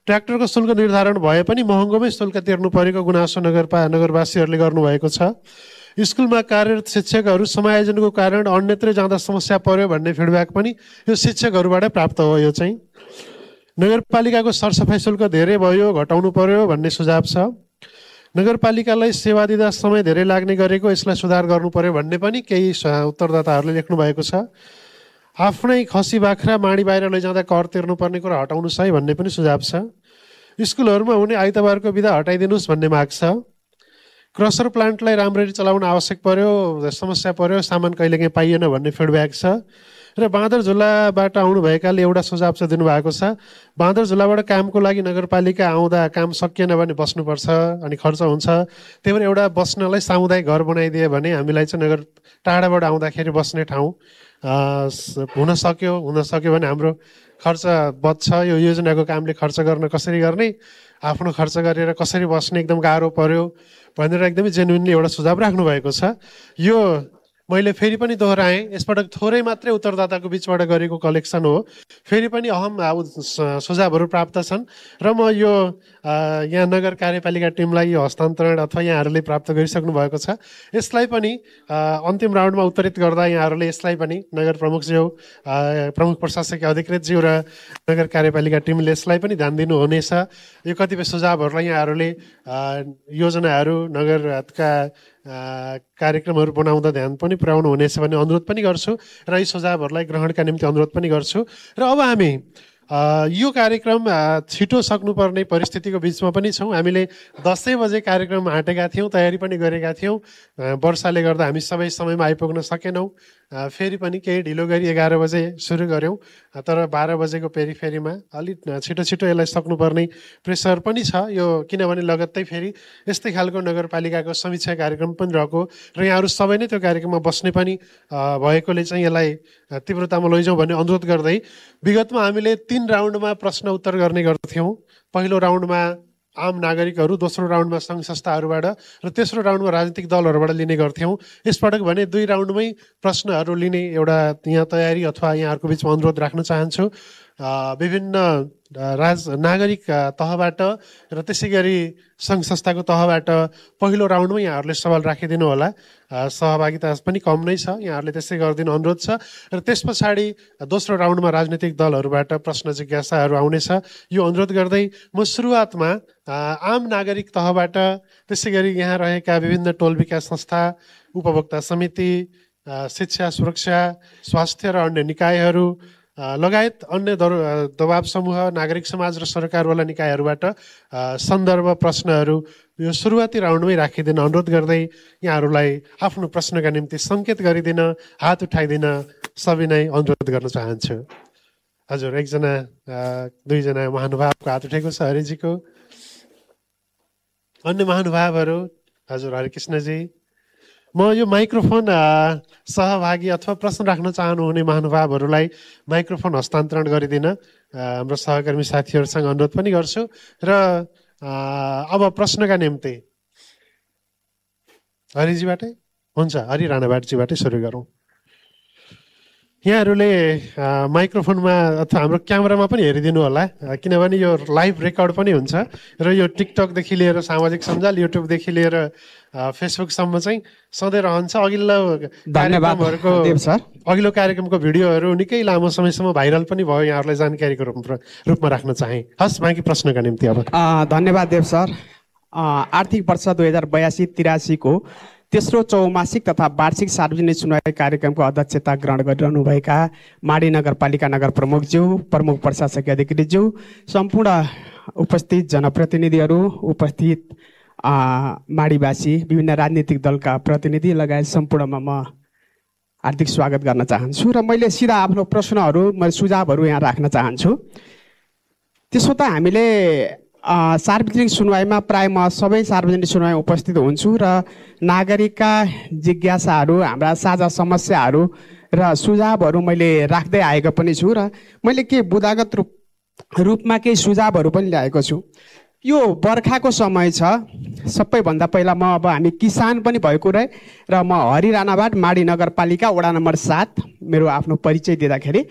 ट्र्याक्टरको शुल्क निर्धारण भए पनि महँगोमै शुल्क तिर्नु परेको गुनासो नगरवासीहरूले गर्नुभएको छ। स्कुलमा कार्यरत शिक्षकहरू समायोजनको कारण अन्यत्र जाँदा समस्या पर्यो भन्ने फिडब्याक पनि यो शिक्षकहरूबाट प्राप्त हो। यो चाहिँ नगरपालिकाको सरसफाइ शुल्क धेरै भयो, घटाउनु पर्यो भन्ने सुझाव छ। नगरपालिकालाई सेवा दिँदा समय धेरै लाग्ने गरेको, यसलाई सुधार गर्नु पर्यो भन्ने पनि केही उत्तरदाताहरूले लेख्नु भएको छ। आफ्नै खसी बाख्रा माडी बाहिर लैजाँदा कर तिर्नुपर्ने कुरा हटाउनुहोस् है भन्ने पनि सुझाव छ। स्कुलहरूमा हुने आइतबारको बिदा हटाइदिनुहोस् भन्ने माग छ। क्रसर प्लान्टलाई राम्ररी चलाउन आवश्यक पर्यो, समस्या पर्यो, सामान कहिलेकाहीँ पाइएन भन्ने फिडब्याक छ। र बाँदर झुलाबाट आउनुभएकाले एउटा सुझाव चाहिँ दिनुभएको छ। बाँदर झुलाबाट कामको लागि नगरपालिका आउँदा काम सकिएन भने बस्नुपर्छ अनि खर्च हुन्छ, त्यही भएर एउटा बस्नलाई सामुदायिक घर बनाइदियो भने हामीलाई चाहिँ नगर टाढाबाट आउँदाखेरि बस्ने ठाउँ हुन सक्यो भने हाम्रो खर्च बच्छ। यो योजनाको कामले खर्च गर्न कसरी गर्ने, आफ्नो खर्च गरेर कसरी बस्ने एकदम गाह्रो पर्यो भनेर एकदमै जेन्युनली एउटा सुझाव राख्नु भएको छ। यो मैले फेरि पनि दोहोऱ्याएँ, यसपटक थोरै मात्रै उत्तरदाताको बिचबाट गरेको कलेक्सन हो, फेरि पनि अहम सुझावहरू प्राप्त छन् र म यो यहाँ नगर कार्यपालिका टिमलाई यो हस्तान्तरण अथवा यहाँहरूले प्राप्त गरिसक्नु भएको छ। यसलाई पनि अन्तिम राउन्डमा उत्तरित गर्दा यहाँहरूले यसलाई पनि नगर प्रमुखज्यू, प्रमुख प्रशासकीय अधिकृतज्यू र नगर कार्यपालिका टिमले यसलाई पनि ध्यान दिनुहुनेछ। यो कतिपय सुझावहरूलाई यहाँहरूले योजनाहरू नगरका कार्यक्रमहरू बनाउँदा ध्यान पनि पुर्याउनु हुनेछ भन्ने अनुरोध पनि गर्छु र यी सुझावहरूलाई ग्रहणका निम्ति अनुरोध पनि गर्छु। र अब हामी यो कार्यक्रम छिटो सक्नुपर्ने परिस्थितिको बिचमा पनि छौँ। हामीले 10 बजे कार्यक्रम आँटेका थियौँ, तयारी पनि गरेका थियौँ। वर्षाले गर्दा हामी सबै समयमा आइपुग्न सकेनौँ। फेरि पनि केही ढिलो गरी 11 बजे सुरु गऱ्यौँ, तर 12 बजेको पेरिफेरीमा अलिक छिटो छिटो यसलाई सक्नुपर्ने प्रेसर पनि छ। यो किनभने लगत्तै फेरि यस्तै खालको नगरपालिकाको समीक्षा कार्यक्रम पनि रहेको र यहाँहरू सबै नै त्यो कार्यक्रममा बस्ने पनि भएकोले चाहिँ यसलाई तीव्रतामा लैजाउँ भन्ने अनुरोध गर्दै विगतमा हामीले 3 राउन्डमा प्रश्न उत्तर गर्ने गर्थ्यौँ। पहिलो राउन्डमा आम नागरिकहरू, दोस्रो राउन्डमा सङ्घ संस्थाहरूबाट र तेस्रो राउन्डमा राजनीतिक दलहरूबाट लिने गर्थ्यौँ। यसपटक भने 2 राउन्डमै प्रश्नहरू लिने एउटा यहाँ तयारी अथवा यहाँहरूको बिचमा अनुरोध राख्न चाहन्छु। विभिन्न नागरिक तहबाट र त्यसै गरी सङ्घ संस्थाको तहबाट पहिलो राउन्डमा यहाँहरूले सवाल राखिदिनु होला। सहभागिता पनि कम नै छ, यहाँहरूले त्यसै गरिदिनु अनुरोध छ। र त्यस पछाडि दोस्रो राउन्डमा राजनीतिक दलहरूबाट प्रश्न जिज्ञासाहरू आउनेछ। यो अनुरोध गर्दै म सुरुवातमा आम नागरिक तहबाट, त्यसै गरी यहाँ रहेका विभिन्न टोल विकास संस्था, उपभोक्ता समिति, शिक्षा सुरक्षा, स्वास्थ्य र अन्य निकायहरू लगायत अन्य दबाव समूह, नागरिक समाज र सरकारवाला निकायहरूबाट सन्दर्भ प्रश्नहरू यो सुरुवाती राउन्डमै राखिदिन अनुरोध गर्दै यहाँहरूलाई आफ्नो प्रश्नका निम्ति सङ्केत गरिदिन, हात उठाइदिन सबै नै अनुरोध गर्न चाहन्छु। हजुर, 2जना महानुभावको हात उठेको छ, हरिजीको। अन्य महानुभावहरू, हजुर हरिकृष्णजी। म यो माइक्रोफोन सहभागी अथवा प्रश्न राख्न चाहनुहुने महानुभावहरूलाई माइक्रोफोन हस्तान्तरण गरिदिन हाम्रो सहकर्मी साथीहरूसँग अनुरोध पनि गर्छु। र अब प्रश्नका निम्ति हरिजीबाटै हुन्छ, हरि राणाबाटजीबाटै सुरु गरौँ। यहाँहरूले माइक्रोफोनमा अथवा हाम्रो क्यामेरामा पनि हेरिदिनु होला, किनभने यो लाइभ रेकर्ड पनि हुन्छ र यो टिकटकदेखि लिएर सामाजिक सञ्जाल, युट्युबदेखि लिएर फेसबुकसम्म चाहिँ सधैँ रहन्छ। अघिल्लो कार्यक्रमको भिडियोहरू निकै लामो समयसम्म भाइरल पनि भयो, यहाँहरूलाई जानकारीको रूपमा राख्न चाहेँ। हस्, बाँकी प्रश्नका निम्ति अब धन्यवाद देव सर। आर्थिक वर्ष 2082-83 को तेस्रो चौमासिक तथा वार्षिक सार्वजनिक सुनवाई कार्यक्रमको अध्यक्षता ग्रहण गरिरहनुभएका माडी नगरपालिका नगर प्रमुखज्यू, प्रमुख प्रशासकीय अधिकृतज्यू, सम्पूर्ण उपस्थित जनप्रतिनिधिहरू, उपस्थित माडीवासी, विभिन्न राजनीतिक दलका प्रतिनिधि लगायत सम्पूर्णमा म हार्दिक स्वागत गर्न चाहन्छु। र मैले सिधा आफ्नो प्रश्नहरू, सुझावहरू यहाँ राख्न चाहन्छु। त्यसो त हामीले सार्वजनिक सुनवाईमा प्राय म सबै सार्वजनिक सुनवाई उपस्थित हुन्छु र नागरिकका जिज्ञासाहरू, हाम्रा साझा समस्याहरू र सुझावहरू मैले राख्दै आएको पनि छु र मैले के बुदागत रूपमा केही सुझावहरू पनि ल्याएको छु। यो बर्खाको समय छ, सबैभन्दा पहिला म अब हामी किसान पनि भएको र म हरि राणाबाट माडी नगरपालिका वडा नम्बर 7 मेरो आफ्नो परिचय दिँदाखेरि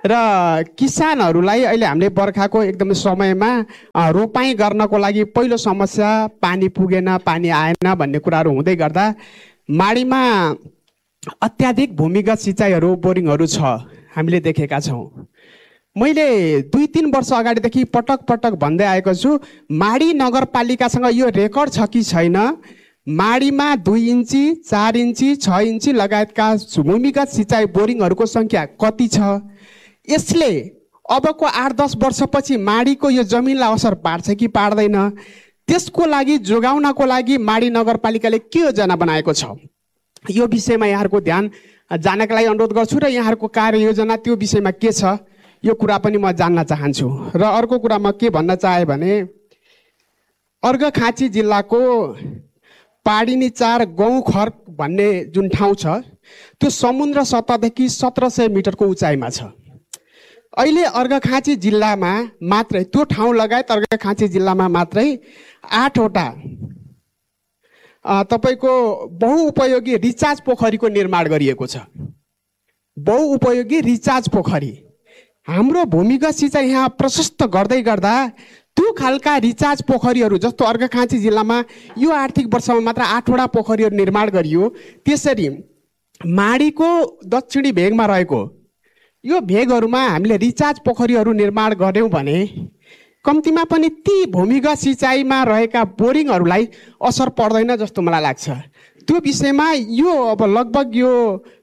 र किसानहरूलाई अहिले हामीले बर्खाको एकदमै समयमा रोपाइँ गर्नको लागि पहिलो समस्या पानी पुगेन, पानी आएन भन्ने कुराहरू हुँदै गर्दा माडीमा अत्याधिक भूमिगत सिँचाइहरू बोरिङहरू छ, हामीले देखेका छौँ। मैले 2-3 वर्ष अगाडिदेखि पटक पटक भन्दै आएको छु, माडी नगरपालिकासँग यो रेकर्ड छ कि छैन, माडीमा 2 इन्ची 4 इन्ची 6 इन्ची लगायतका भूमिगत सिँचाइ बोरिङहरूको सङ्ख्या कति छ। यसले अबको 8-10 वर्षपछि माडीको यो जमिनलाई असर पार्छ कि पार्दैन, त्यसको लागि जोगाउनको लागि माडी नगरपालिकाले के योजना बनाएको छ, यो विषयमा यहाँहरूको ध्यान जानका लागि अनुरोध गर्छु र यहाँहरूको कार्ययोजना त्यो विषयमा के छ यो कुरा पनि म जान्न चाहन्छु। र अर्को कुरा म के भन्न चाहे भने अर्घाखाँची जिल्लाको पाडिनी 4 गौखर भन्ने जुन ठाउँ छ त्यो समुद्र सतहदेखि 1700 मिटरको उचाइमा छ। अहिले अर्घाखाँची जिल्लामा मात्रै त्यो ठाउँ लगायत अर्घाखाँची जिल्लामा मात्रै 8वटा तपाईको बहुउपयोगी रिचार्ज पोखरीको निर्माण गरिएको छ। बहुउपयोगी रिचार्ज पोखरी हाम्रो भूमिगत सिँचाइ यहाँ प्रशस्त गर्दै गर्दा त्यो खालका रिचार्ज पोखरीहरू जस्तो अर्घाखाँची जिल्लामा यो आर्थिक वर्षमा मात्र 8वटा पोखरीहरू निर्माण गरियो। त्यसरी माडीको दक्षिणी भेगमा रहेको यो भेगहरूमा हामीले रिचार्ज पोखरीहरू निर्माण गर्यौँ भने कम्तीमा पनि ती भूमिगत सिँचाइमा रहेका बोरिङहरूलाई असर पर्दैन जस्तो मलाई लाग्छ। त्यो विषयमा यो अब लगभग यो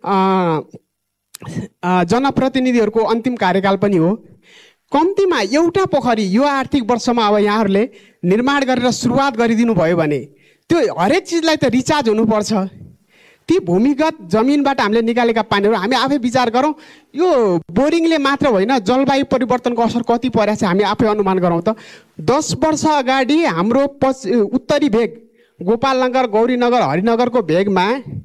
जनप्रतिनिधिहरूको अन्तिम कार्यकाल पनि हो, कम्तीमा एउटा पोखरी यो आर्थिक वर्षमा अब यहाँहरूले निर्माण गरेर सुरुवात गरिदिनु भयो भने त्यो हरेक चिजलाई त रिचार्ज हुनुपर्छ। ती भूमिगत जमिनबाट हामीले निकालेका पानीहरू हामी आफै विचार गरौँ, यो बोरिङले मात्र होइन जलवायु परिवर्तनको असर कति परेको छ हामी आफै अनुमान गरौँ त। 10 वर्ष अगाडि हाम्रो उत्तरी भेग गोपालनगर, गौरीनगर, हरिनगरको भेगमा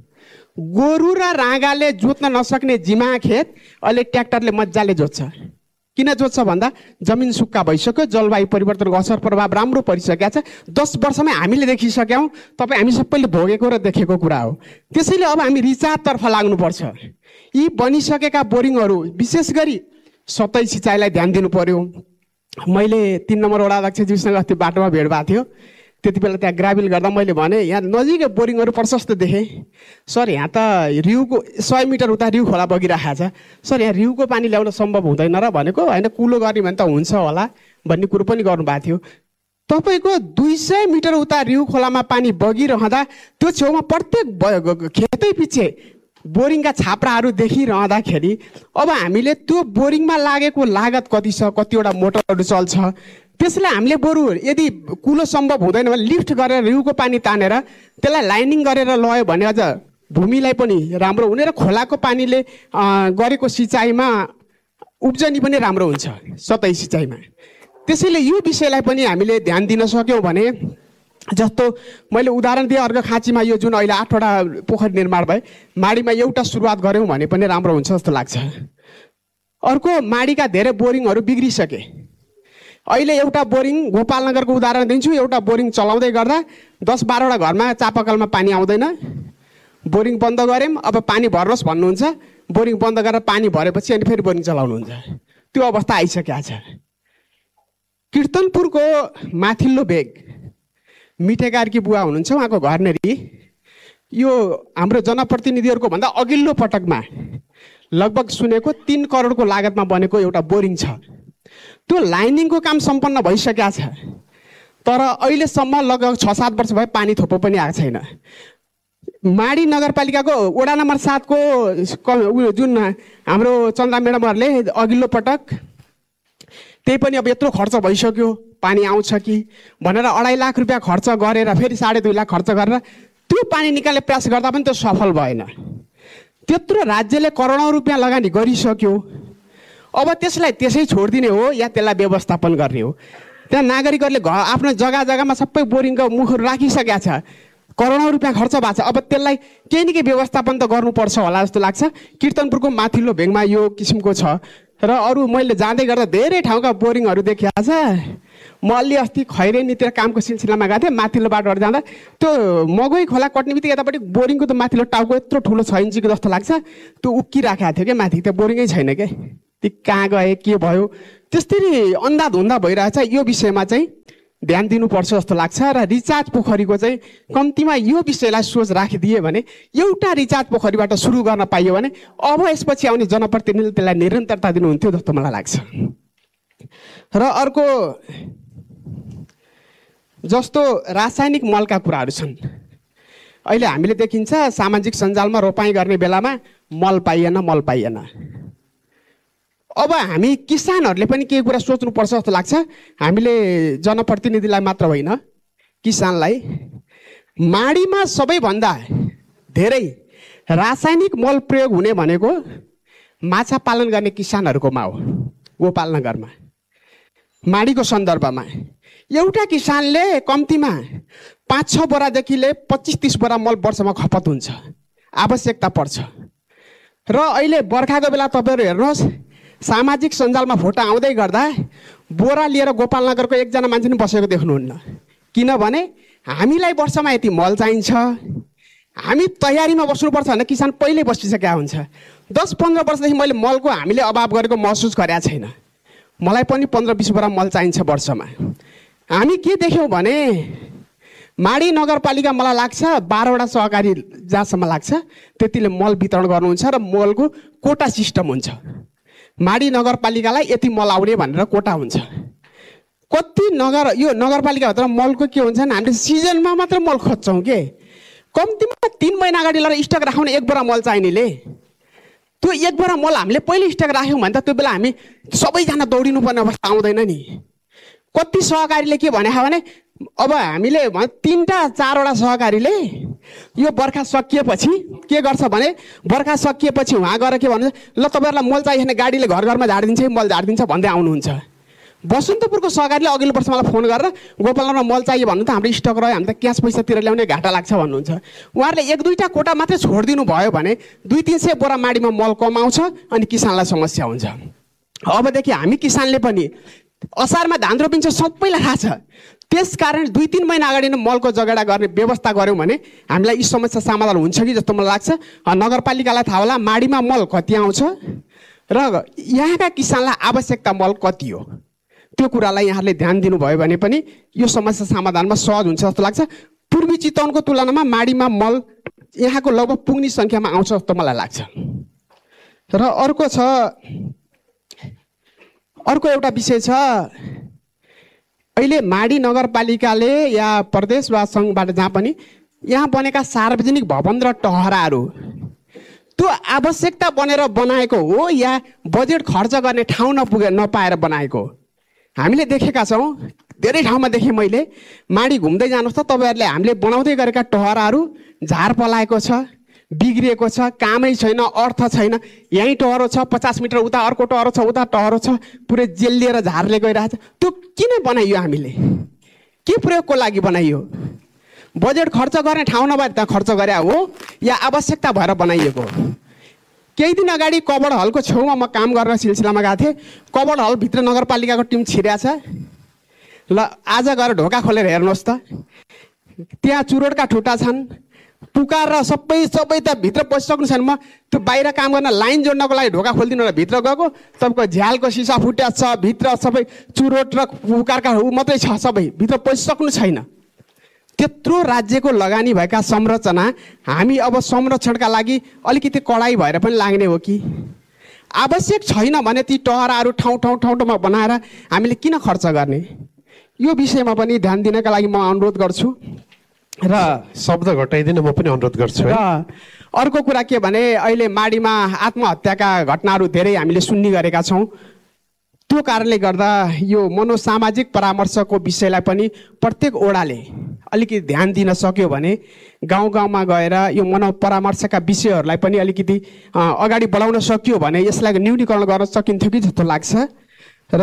गोरु र राँगाले जोत्न नसक्ने जिमा खेत अहिले ट्र्याक्टरले मजाले जोत्छ। किन जोत्छ भन्दा जमिन सुक्खा भइसक्यो, जलवायु परिवर्तनको असर प्रभाव राम्रो परिसकेको छ। 10 वर्षमै हामीले देखिसक्यौँ, तपाईँ हामी सबैले भोगेको र देखेको कुरा हो। त्यसैले अब हामी रिचार्जतर्फ लाग्नुपर्छ। यी बनिसकेका बोरिङहरू विशेष गरी सतही सिँचाइलाई ध्यान दिनु पर्यो। मैले 3 नम्बर वडा अध्यक्षज्यूसँग अस्ति बाटोमा भेट भएको थियो, त्यति बेला त्यहाँ ग्राभिल गर्दा मैले भने यहाँ नजिकै बोरिङहरू प्रशस्त देखेँ। सर यहाँ त रिउको 100 मिटर उता रिउ खोला बगिरहेको छ, सर यहाँ रिउको पानी ल्याउन सम्भव हुँदैन र भनेको, होइन कुलो गर्ने भने त हुन्छ होला भन्ने कुरो पनि गर्नुभएको थियो। तपाईँको 200 मिटर उता रिउ खोलामा पानी बगिरहँदा त्यो छेउमा प्रत्येक खेतै पछि बोरिङका छाप्राहरू देखिरहँदाखेरि अब हामीले त्यो बोरिङमा लागेको लागत कति छ, कतिवटा मोटरहरू चल्छ, त्यसलाई हामीले बरु यदि कुलो सम्भव हुँदैन भने लिफ्ट गरेर रिउको पानी तानेर त्यसलाई लाइनिङ गरेर लयो भने अझ भूमिलाई पनि राम्रो हुने र खोलाको पानीले गरेको सिँचाइमा उब्जनी पनि राम्रो हुन्छ सतही सिँचाइमा। त्यसैले यो विषयलाई पनि हामीले ध्यान दिन सक्यौँ भने, जस्तो मैले उदाहरण दिएँ अर्घाखाँचीमा यो जुन अहिले 8वटा पोखरी निर्माण भए, माडीमा एउटा सुरुवात गऱ्यौँ भने पनि राम्रो हुन्छ जस्तो लाग्छ। अर्को माडीका धेरै बोरिङहरू बिग्रिसके। अहिले एउटा बोरिङ गोपालनगरको उदाहरण दिन्छु, एउटा बोरिङ चलाउँदै गर्दा 10-12वटा घरमा चापाकलमा पानी आउँदैन, बोरिङ बन्द गऱ्यौँ, अब पानी भर्नुहोस् भन्नुहुन्छ, बोरिङ बन्द गरेर पानी भरेपछि अनि फेरि बोरिङ चलाउनुहुन्छ, त्यो अवस्था आइसकेको छ। कीर्तनपुरको माथिल्लो भेग मिठेकार्की बुवा हुनुहुन्छ, उहाँको घर नेरी यो हाम्रो जनप्रतिनिधिहरूको भन्दा अघिल्लो पटकमा लगभग सुनेको 3 करोडको लागतमा बनेको एउटा बोरिङ छ। त्यो लाइनिङको काम सम्पन्न भइसकेको छ, तर अहिलेसम्म लगभग 6-7 वर्ष भयो पानी थोपो पनि आएको छैन। माडी नगरपालिकाको वडा नम्बर 7 को जुन हाम्रो चन्द्रा म्याडमहरूले अघिल्लो पटक त्यही पनि अब यत्रो खर्च भइसक्यो पानी आउँछ कि भनेर 2.5 लाख रुपियाँ खर्च गरेर फेरि 2.5 लाख खर्च गरेर त्यो पानी निकाल्ने प्रयास गर्दा पनि त्यो सफल भएन। त्यत्रो राज्यले करोडौँ रुपियाँ लगानी गरिसक्यो, अब त्यसलाई त्यसै छोडिदिने हो या त्यसलाई व्यवस्थापन गर्ने हो? त्यहाँ नागरिकहरूले आफ्नो जग्गा जग्गामा सबै बोरिङको मुखहरू राखिसकेका छ, करोडौँ रुपियाँ खर्च भएको छ, अब त्यसलाई केही न केही व्यवस्थापन त गर्नुपर्छ होला जस्तो लाग्छ। कीर्तनपुरको माथिल्लो भेगमा यो किसिमको छ र अरू मैले जाँदै गर्दा धेरै ठाउँका बोरिङहरू देखिएको छ। म अलि अस्ति खैरेनीतिर कामको सिलसिलामा गएको थिएँ, माथिल्लो बाटोबाट जाँदा त्यो मगै खोला कट्ने बित्तिकै यतापट्टि बोरिङको त माथिल्लो टाउको यत्रो ठुलो 6 इन्चीको जस्तो लाग्छ, त्यो उक्किराखेको थियो क्या माथि, त्यो बोरिङै छैन क्या, ती कहाँ गए के भयो त्यसरी अन्धाधुन्दा भइरहेछ। यो विषयमा चाहिँ ध्यान दिनुपर्छ जस्तो लाग्छ। र रिचार्ज पोखरीको चाहिँ कम्तीमा यो विषयलाई सोच राखिदिए भने एउटा रिचार्ज पोखरीबाट सुरु गर्न पाइयो भने अब यसपछि आउने जनप्रतिनिधिले त्यसलाई निरन्तरता दिनुहुन्थ्यो जस्तो मलाई लाग्छ। र अर्को जस्तो रासायनिक मलका कुराहरू छन्। अहिले हामीले देखिन्छ सामाजिक सञ्जालमा रोपाइँ गर्ने बेलामा मल पाइएन। अब हामी किसानहरूले पनि केही कुरा सोच्नुपर्छ जस्तो लाग्छ। हामीले जनप्रतिनिधिलाई मात्र होइन किसानलाई माडीमा सबैभन्दा धेरै रासायनिक मल प्रयोग हुने भनेको माछा पालन गर्ने किसानहरूकोमा हो। गोपालनगरमा माडीको सन्दर्भमा एउटा किसानले कम्तीमा 5-6 बोरादेखि 25-30 बोरा मल वर्षमा खपत हुन्छ, आवश्यकता पर्छ। र अहिले बर्खाको बेला तपाईँहरू हेर्नुहोस् सामाजिक सञ्जालमा फोटो आउँदै गर्दा बोरा लिएर गोपालनगरको एकजना मान्छे पनि बसेको देख्नुहुन्न। किनभने हामीलाई वर्षमा यति मल चाहिन्छ, हामी तयारीमा बस्नुपर्छ भने किसान पहिल्यै बसिसकेका हुन्छ। 10-15 वर्षदेखि मैले मलको हामीले अभाव गरेको महसुस गरेका छैन। मलाई पनि 15-20 बोरा मल चाहिन्छ वर्षमा। हामी के देख्यौँ भने माडी नगरपालिका मलाई लाग्छ 12वटा सहकारी जहाँसम्म लाग्छ त्यतिले मल वितरण गर्नुहुन्छ र मलको कोटा सिस्टम हुन्छ। माडी नगरपालिकालाई यति मल आउने भनेर कोटा हुन्छ। कति यो नगरपालिकाभित्र मलको के हुन्छ भने हामीले सिजनमा मात्र मल खोज्छौँ के। कम्तीमा 3 महिना अगाडि लगाएर स्टक राख्ने 1 बोरा मल चाहिनेले त्यो 1 बोरा मल हामीले पहिले स्टक राख्यौँ भने त त्यो बेला हामी सबैजना दौडिनु पर्ने अवस्था आउँदैन नि। कति सहकारीले के भने अब हामीले 3-4वटा सहकारीले यो बर्खा सकिएपछि के गर्छ भने बर्खा सकिएपछि उहाँ गएर के भन्छ ल तपाईँहरूलाई मल चाहियो भने गाडीले घर घरमा झारिदिन्छ मल झारिदिन्छ भन्दै आउनुहुन्छ। बसन्तपुरको सहकारीले अघिल्लो वर्ष मलाई फोन गरेर गोपालनगरमा मल चाहियो भन्नु त हाम्रो स्टक रह्यो, हामी त क्यास पैसातिर ल्याउने घाटा लाग्छ भन्नुहुन्छ। उहाँहरूले 1-2टा कोटा मात्रै छोडिदिनु भयो भने 200-300 बोरा माडीमा मल कमाउँछ अनि किसानलाई समस्या हुन्छ। अबदेखि हामी किसानले पनि असारमा धान रोपिन्छ सबैलाई थाहा छ। त्यसकारण 2-3 महिना अगाडि नै मलको जगेडा गर्ने व्यवस्था गऱ्यौँ भने हामीलाई यी समस्या समाधान हुन्छ कि जस्तो मलाई लाग्छ। नगरपालिकालाई थाहा होला माडीमा मल कति आउँछ र यहाँका किसानलाई आवश्यकता मल कति हो। त्यो कुरालाई यहाँले ध्यान दिनुभयो भने पनि यो समस्या समाधानमा सहज हुन्छ जस्तो लाग्छ। पूर्वी चितवनको तुलनामा माडीमा मल यहाँको लगभग पुग्ने सङ्ख्यामा आउँछ जस्तो मलाई लाग्छ। र अर्को एउटा विषय छ। अहिले माडी नगरपालिकाले या प्रदेश वा सङ्घबाट जहाँ पनि यहाँ बनेका सार्वजनिक भवन र टहराहरू त्यो आवश्यकता बनेर बनाएको हो या बजेट खर्च गर्ने ठाउँ नपाएर बनाएको। हामीले देखेका छौँ, धेरै ठाउँमा देखेँ मैले। माडी घुम्दै जानुहोस् त तपाईँहरूले हामीले बनाउँदै गरेका टहराहरू झार पलाएको छ, बिग्रिएको छ, कामै छैन, अर्थ छैन। यहीँ टहरो छ, 50 मिटर उता अर्को टहरो छ, उता टहरो छ, पुरै जेल लिएर झारले गइरहेछ। त्यो किन बनाइयो? हामीले के प्रयोगको लागि बनाइयो? बजेट खर्च गर्ने ठाउँ नभएर त्यहाँ खर्च गरे हो या आवश्यकता भएर बनाइएको? केही दिन अगाडि कबड हलको छेउमा म काम गरेर सिलसिलामा गएको थिएँ। कबड हलभित्र नगरपालिकाको टिम छिर्या छ। ल आज गएर ढोका खोलेर हेर्नुहोस् त, त्यहाँ चुरोटका ठुटा छन्, पुकार र सबै त भित्र पसिसक्नु छैन। म त्यो बाहिर काम गर्न लाइन जोड्नको लागि ढोका खोलिदिनु र भित्र गएको तपाईँको झ्यालको सिसा फुट्या छ, भित्र सबै चुरोट र पुकारका मात्रै छ, सबै भित्र पसिसक्नु छैन। त्यत्रो राज्यको लगानी भएका संरचना हामी अब संरक्षणका लागि अलिकति कडाई भएर पनि लाग्ने हो कि? आवश्यक छैन भने ती टहराहरू ठाउँमा बनाएर हामीले किन खर्च गर्ने? यो विषयमा पनि ध्यान दिनका लागि म अनुरोध गर्छु। र शब्द घटाइदिन म पनि अनुरोध गर्छु। र अर्को कुरा के भने अहिले माडीमा आत्महत्याका घटनाहरू धेरै हामीले सुन्ने गरेका छौँ। त्यो कारणले गर्दा यो मनोसामाजिक परामर्शको विषयलाई पनि प्रत्येक ओडाले अलिकति ध्यान दिन सक्यो भने गाउँमा गएर यो मनोपरामर्शका विषयहरूलाई पनि अलिकति अगाडि बढाउन सकियो भने यसलाई न्यूनीकरण गर्न सकिन्थ्यो कि जस्तो लाग्छ। र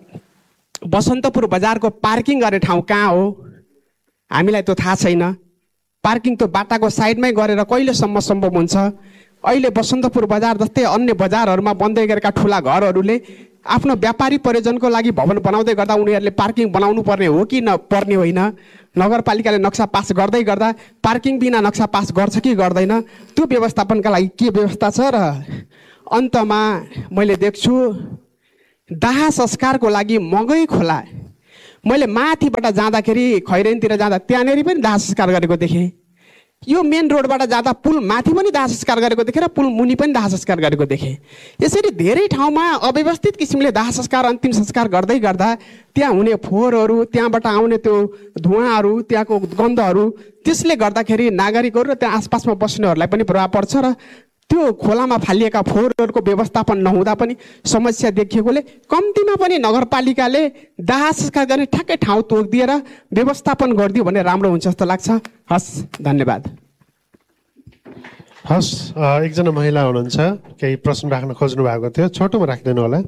बसन्तपुर बजारको पार्किङ गर्ने ठाउँ कहाँ हो हामीलाई त्यो थाहा छैन। पार्किङ त्यो बाटाको साइडमै गरेर कहिलेसम्म सम्भव हुन्छ? अहिले बसन्तपुर बजार जस्तै अन्य बजारहरूमा बन्दै गरेका ठुला घरहरूले आफ्नो व्यापारी प्रयोजनको लागि भवन बनाउँदै गर्दा उनीहरूले पार्किङ बनाउनु पर्ने हो कि नपर्ने होइन? नगरपालिकाले नक्सा पास गर्दै गर्दा पार्किङ बिना नक्सा पास गर्छ कि गर्दैन? त्यो व्यवस्थापनका लागि के व्यवस्था छ? र अन्तमा मैले देख्छु दाह संस्कारको लागि मगै खोला मैले माथिबाट जाँदाखेरि खैरेनतिर जाँदा त्यहाँनेरि पनि दाह संस्कार गरेको देखेँ। यो मेन रोडबाट जाँदा पुल माथि पनि दाह संस्कार गरेको देखेँ र पुल मुनि पनि दाह संस्कार गरेको देखेँ। यसरी धेरै ठाउँमा अव्यवस्थित किसिमले दाह संस्कार अन्तिम संस्कार गर्दै गर्दा त्यहाँ हुने फोहोरहरू, त्यहाँबाट आउने त्यो धुवाँहरू, त्यहाँको गन्धहरू, त्यसले गर्दाखेरि नागरिकहरू र त्यहाँ आसपासमा बस्नेहरूलाई पनि प्रभाव पर्छ र त्यो खोलामा फालिएका फोहोरहरूको व्यवस्थापन नहुँदा पनि समस्या देखिएकोले कम्तीमा पनि नगरपालिकाले दाह संस्कार गर्ने ठ्याक्कै ठाउँ तोकिदिएर व्यवस्थापन गरिदियो भने राम्रो हुन्छ जस्तो लाग्छ। हस्, धन्यवाद। हस्, एकजना महिला हुनुहुन्छ, केही प्रश्न राख्न खोज्नु भएको थियो, छोटोमा राखिदिनु होला।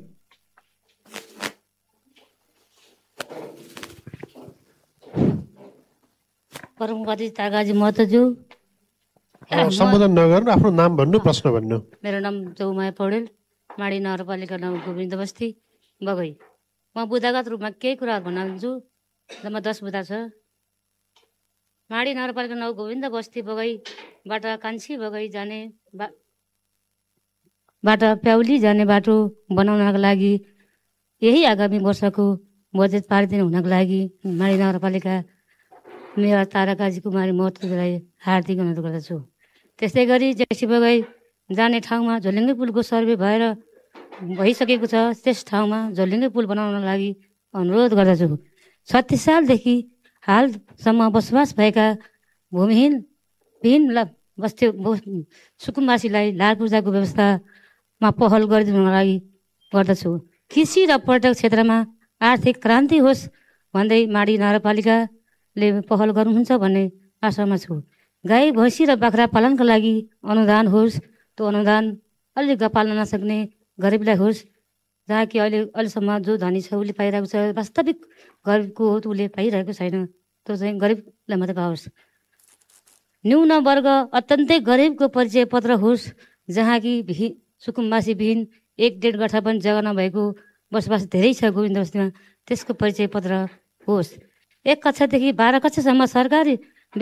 परमगति तागाजी महतोज्यू, सम्बोधन नगर्नु, आफ्नो नाम भन्नु, प्रश्न भन्नु। मेरो नाम चौमाया पौडेल, माडी नगरपालिका नाम गोविन्द बस्ती बगै। म बुदागत रूपमा केही कुराहरू भन्न चाहन्छु। जम्मा 10 बुदा छ। माडी नगरपालिका नाउँ गोविन्द बस्ती बगैबाट कान्छी बगै जाने बाट प्याउली जाने बाटो बनाउनको लागि यही आगामी वर्षको बजेट पारिदिनु हुनको लागि माडी नगरपालिका मेयर ताराकाजी कुमारी महतोलाई हार्दिक अनुरोध गर्दछु। त्यस्तै गरी जेसी बगै जाने ठाउँमा झोलिङ्गे पुलको सर्वे भइसकेको छ। त्यस ठाउँमा झोलिङ्गे पुल बनाउन लागि अनुरोध गर्दछु। 36 सालदेखि हालसम्म बसोबास भएका भूमिहीन बस्ती सुकुम्बासीलाई लाल पूजाको व्यवस्थामा पहल गरिदिनुको लागि गर्दछु। कृषि र पर्यटक क्षेत्रमा आर्थिक क्रान्ति होस् भन्दै माडी नगरपालिकाले पहल गर्नुहुन्छ भन्ने आशामा छु। गाई भैँसी र बाख्रा पालनका लागि अनुदान होस्, त्यो अनुदान अलि पाल्न नसक्ने गरिबलाई होस्, जहाँ कि अहिलेसम्म जो धनी छ उसले पाइरहेको छ, वास्तविक गरिबको हो उसले पाइरहेको छैन, त्यो चाहिँ गरिबलाई मात्रै पाओस्। न्यून वर्ग अत्यन्तै गरिबको परिचय पत्र होस्, जहाँ कि सुकुम्बासी विहीन 1.5 गठा पनि जग्गा नभएको बसोबास धेरै छ गोविन्द बस्तीमा, त्यसको परिचय पत्र होस्। 1 कक्षादेखि 12 कक्षासम्म सरकारी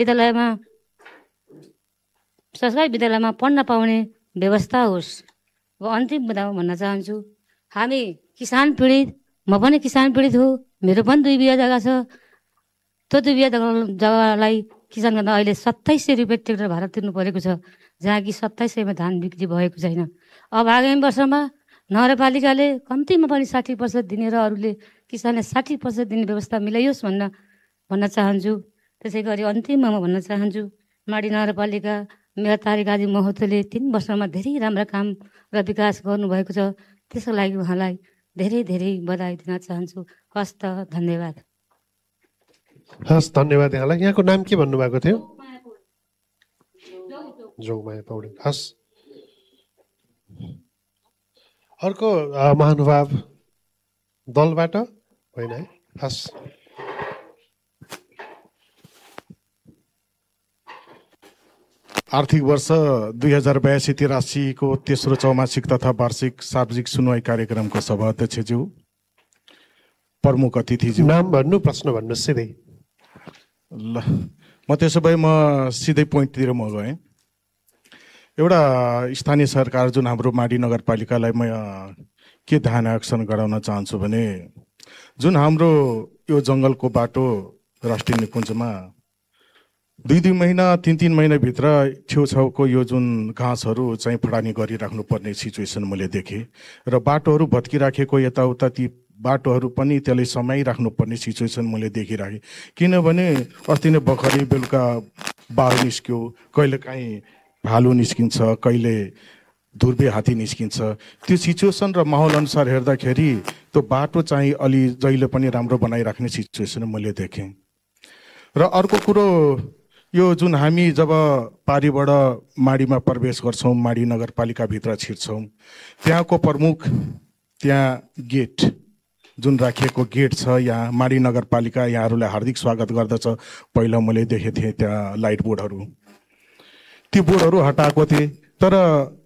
विद्यालयमा पढ्न पाउने व्यवस्था होस्। अब अन्तिम मुद्दामा भन्न चाहन्छु, हामी किसान पीडित, म पनि किसान पीडित हो, मेरो पनि 2 बिघा जग्गा छ। त्यो 2 बिघा जग्गालाई किसान गर्दा अहिले 2700 रुपियाँ ट्र्याक्टर भाडा तिर्नु परेको छ, जहाँ कि 2700मा धान बिक्री भएको छैन। अब आगामी वर्षमा नगरपालिकाले कम्तीमा पनि 60% दिने र अरूले किसानले 60% दिने व्यवस्था मिलाइयोस् भन्न चाहन्छु। त्यसै गरी अन्तिममा म भन्न चाहन्छु, माडी नगरपालिका मेयर ताराकाजी महतोले 3 वर्षमा धेरै राम्रा काम र विकास गर्नुभएको छ। त्यसको लागि उहाँलाई धेरै धेरै बधाई दिन चाहन्छु। हस् त, धन्यवाद। हस्, धन्यवाद यहाँलाई। यहाँको नाम के भन्नुभएको थियो? जोगमाया पौडेल। हस्, अर्को महानुभाव दलबाट होइन है? हस्, आर्थिक वर्ष 2082-83 को तेस्रो चौमासिक तथा वार्षिक सार्वजनिक सुनवाई कार्यक्रमको सभा अध्यक्षज्यू, प्रमुख अतिथिज्यू। नाम भन्नु, प्रश्न भन्नु सिधै। ल, म त्यसो भए म सिधै पोइन्टतिर म गएँ। एउटा स्थानीय सरकार जुन हाम्रो माडी नगरपालिकालाई म के ध्यान आकर्षण गराउन चाहन्छु भने, जुन हाम्रो यो जङ्गलको बाटो राष्ट्रिय निकुञ्जमा 2-2 महिना 3-3 महिनाभित्र छेउछाउको यो जुन घाँसहरू चाहिँ फडानी गरिराख्नु पर्ने सिचुएसन मैले देखेँ र बाटोहरू भत्किराखेको यताउता ती बाटोहरू पनि त्यसले समाइराख्नु पर्ने सिचुएसन मैले देखिराखेँ। किनभने अस्ति नै भर्खरै बेलुका बाघ निस्क्यो, कहिले काहीँ भालु निस्किन्छ, कहिले धुर्बे हात्ती निस्किन्छ। त्यो सिचुएसन र माहौल अनुसार हेर्दाखेरि त्यो बाटो चाहिँ अलि जहिले पनि राम्रो बनाइराख्ने सिचुएसन मैले देखेँ। र अर्को कुरो, यो जुन हामी जब पारीबाट माडीमा प्रवेश गर्छौँ, माडी नगरपालिकाभित्र छिर्छौँ, त्यहाँको प्रमुख त्यहाँ गेट जुन राखिएको गेट छ, यहाँ माडी नगरपालिका यहाँहरूलाई हार्दिक स्वागत गर्दछ। पहिला मैले देखेको थिएँ त्यहाँ लाइट बोर्डहरू, ती बोर्डहरू हटाएको थिएँ। तर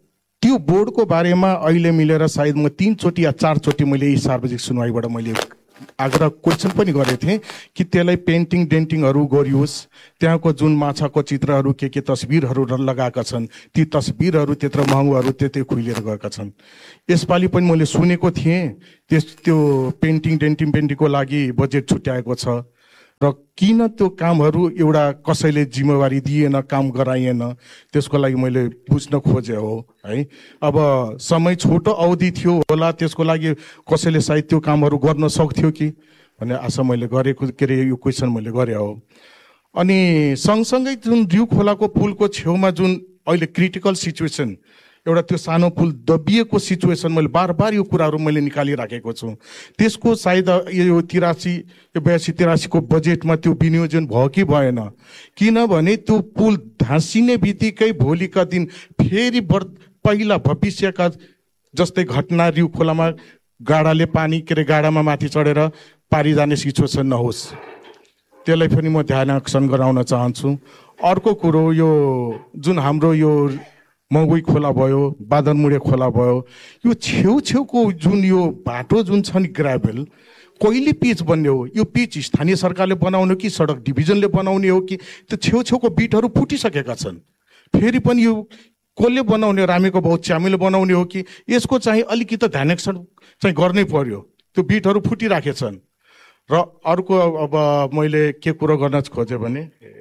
त्यो बोर्डको बारेमा अहिले मिलेर सायद म 3 चोटि या 4 चोटि मैले यी सार्वजनिक सुनवाईबाट मैले आग्रह क्वेसन पनि गरेको थिएँ कि त्यसलाई पेन्टिङ डेन्टिङहरू गरियोस्। त्यहाँको जुन माछाको चित्रहरू के तस्बिरहरू लगाएका छन् ती तस्बिरहरू त्यत्रो महँगोहरू त्यतै खुइलिएर गएका छन्। यसपालि पनि मैले सुनेको थिएँ त्यो पेन्टिङ डेन्टिङको लागि बजेट छुट्याएको छ र किन त्यो कामहरू एउटा कसैले जिम्मेवारी दिएन, काम गराइएन, त्यसको लागि मैले बुझ्न खोजे हो है। अब समय छोटो अवधि थियो होला, त्यसको लागि कसैले सायद त्यो कामहरू गर्न सक्थ्यो कि भन्ने आशा मैले गरेको, के अरे यो क्वेसन मैले गरेँ हो। अनि सँगसँगै जुन रिउ खोलाको पुलको छेउमा जुन अहिले क्रिटिकल सिचुएसन, एउटा त्यो सानो पुल दबिएको सिचुएसन, मैले बार बार यो कुराहरू मैले निकालिराखेको छु। त्यसको सायद यो 82-83 को बजेटमा त्यो विनियोजन भयो कि भएन, किनभने त्यो पुल धाँसिने बित्तिकै भोलिका दिन फेरि पहिला भविष्यका जस्तै घटना रिउ खोलामा गाडाले पानी, के अरे गाडामा माथि चढेर पारी जाने सिचुएसन नहोस्, त्यसलाई पनि म ध्यान आकर्षण गराउन चाहन्छु। अर्को कुरो, यो जुन हाम्रो यो मगुई खोला भयो, बादनमुडे खोला भयो, यो छेउछेउको जुन यो बाटो जुन छ नि ग्राभेल, कहिले पिच बन्ने हो? यो पिच स्थानीय सरकारले बनाउने कि सडक डिभिजनले बनाउने हो कि त्यो छेउछेउको बिटहरू फुटिसकेका छन्। फेरि पनि यो कसले बनाउने, रामेको भाउ च्यामीले बनाउने हो कि यसको चाहिँ अलिकति ध्यानक्षण चाहिँ गर्नै पर्यो। त्यो बिटहरू फुटिराखेछन्। र अर्को अब मैले के कुरो गर्न खोजेँ भने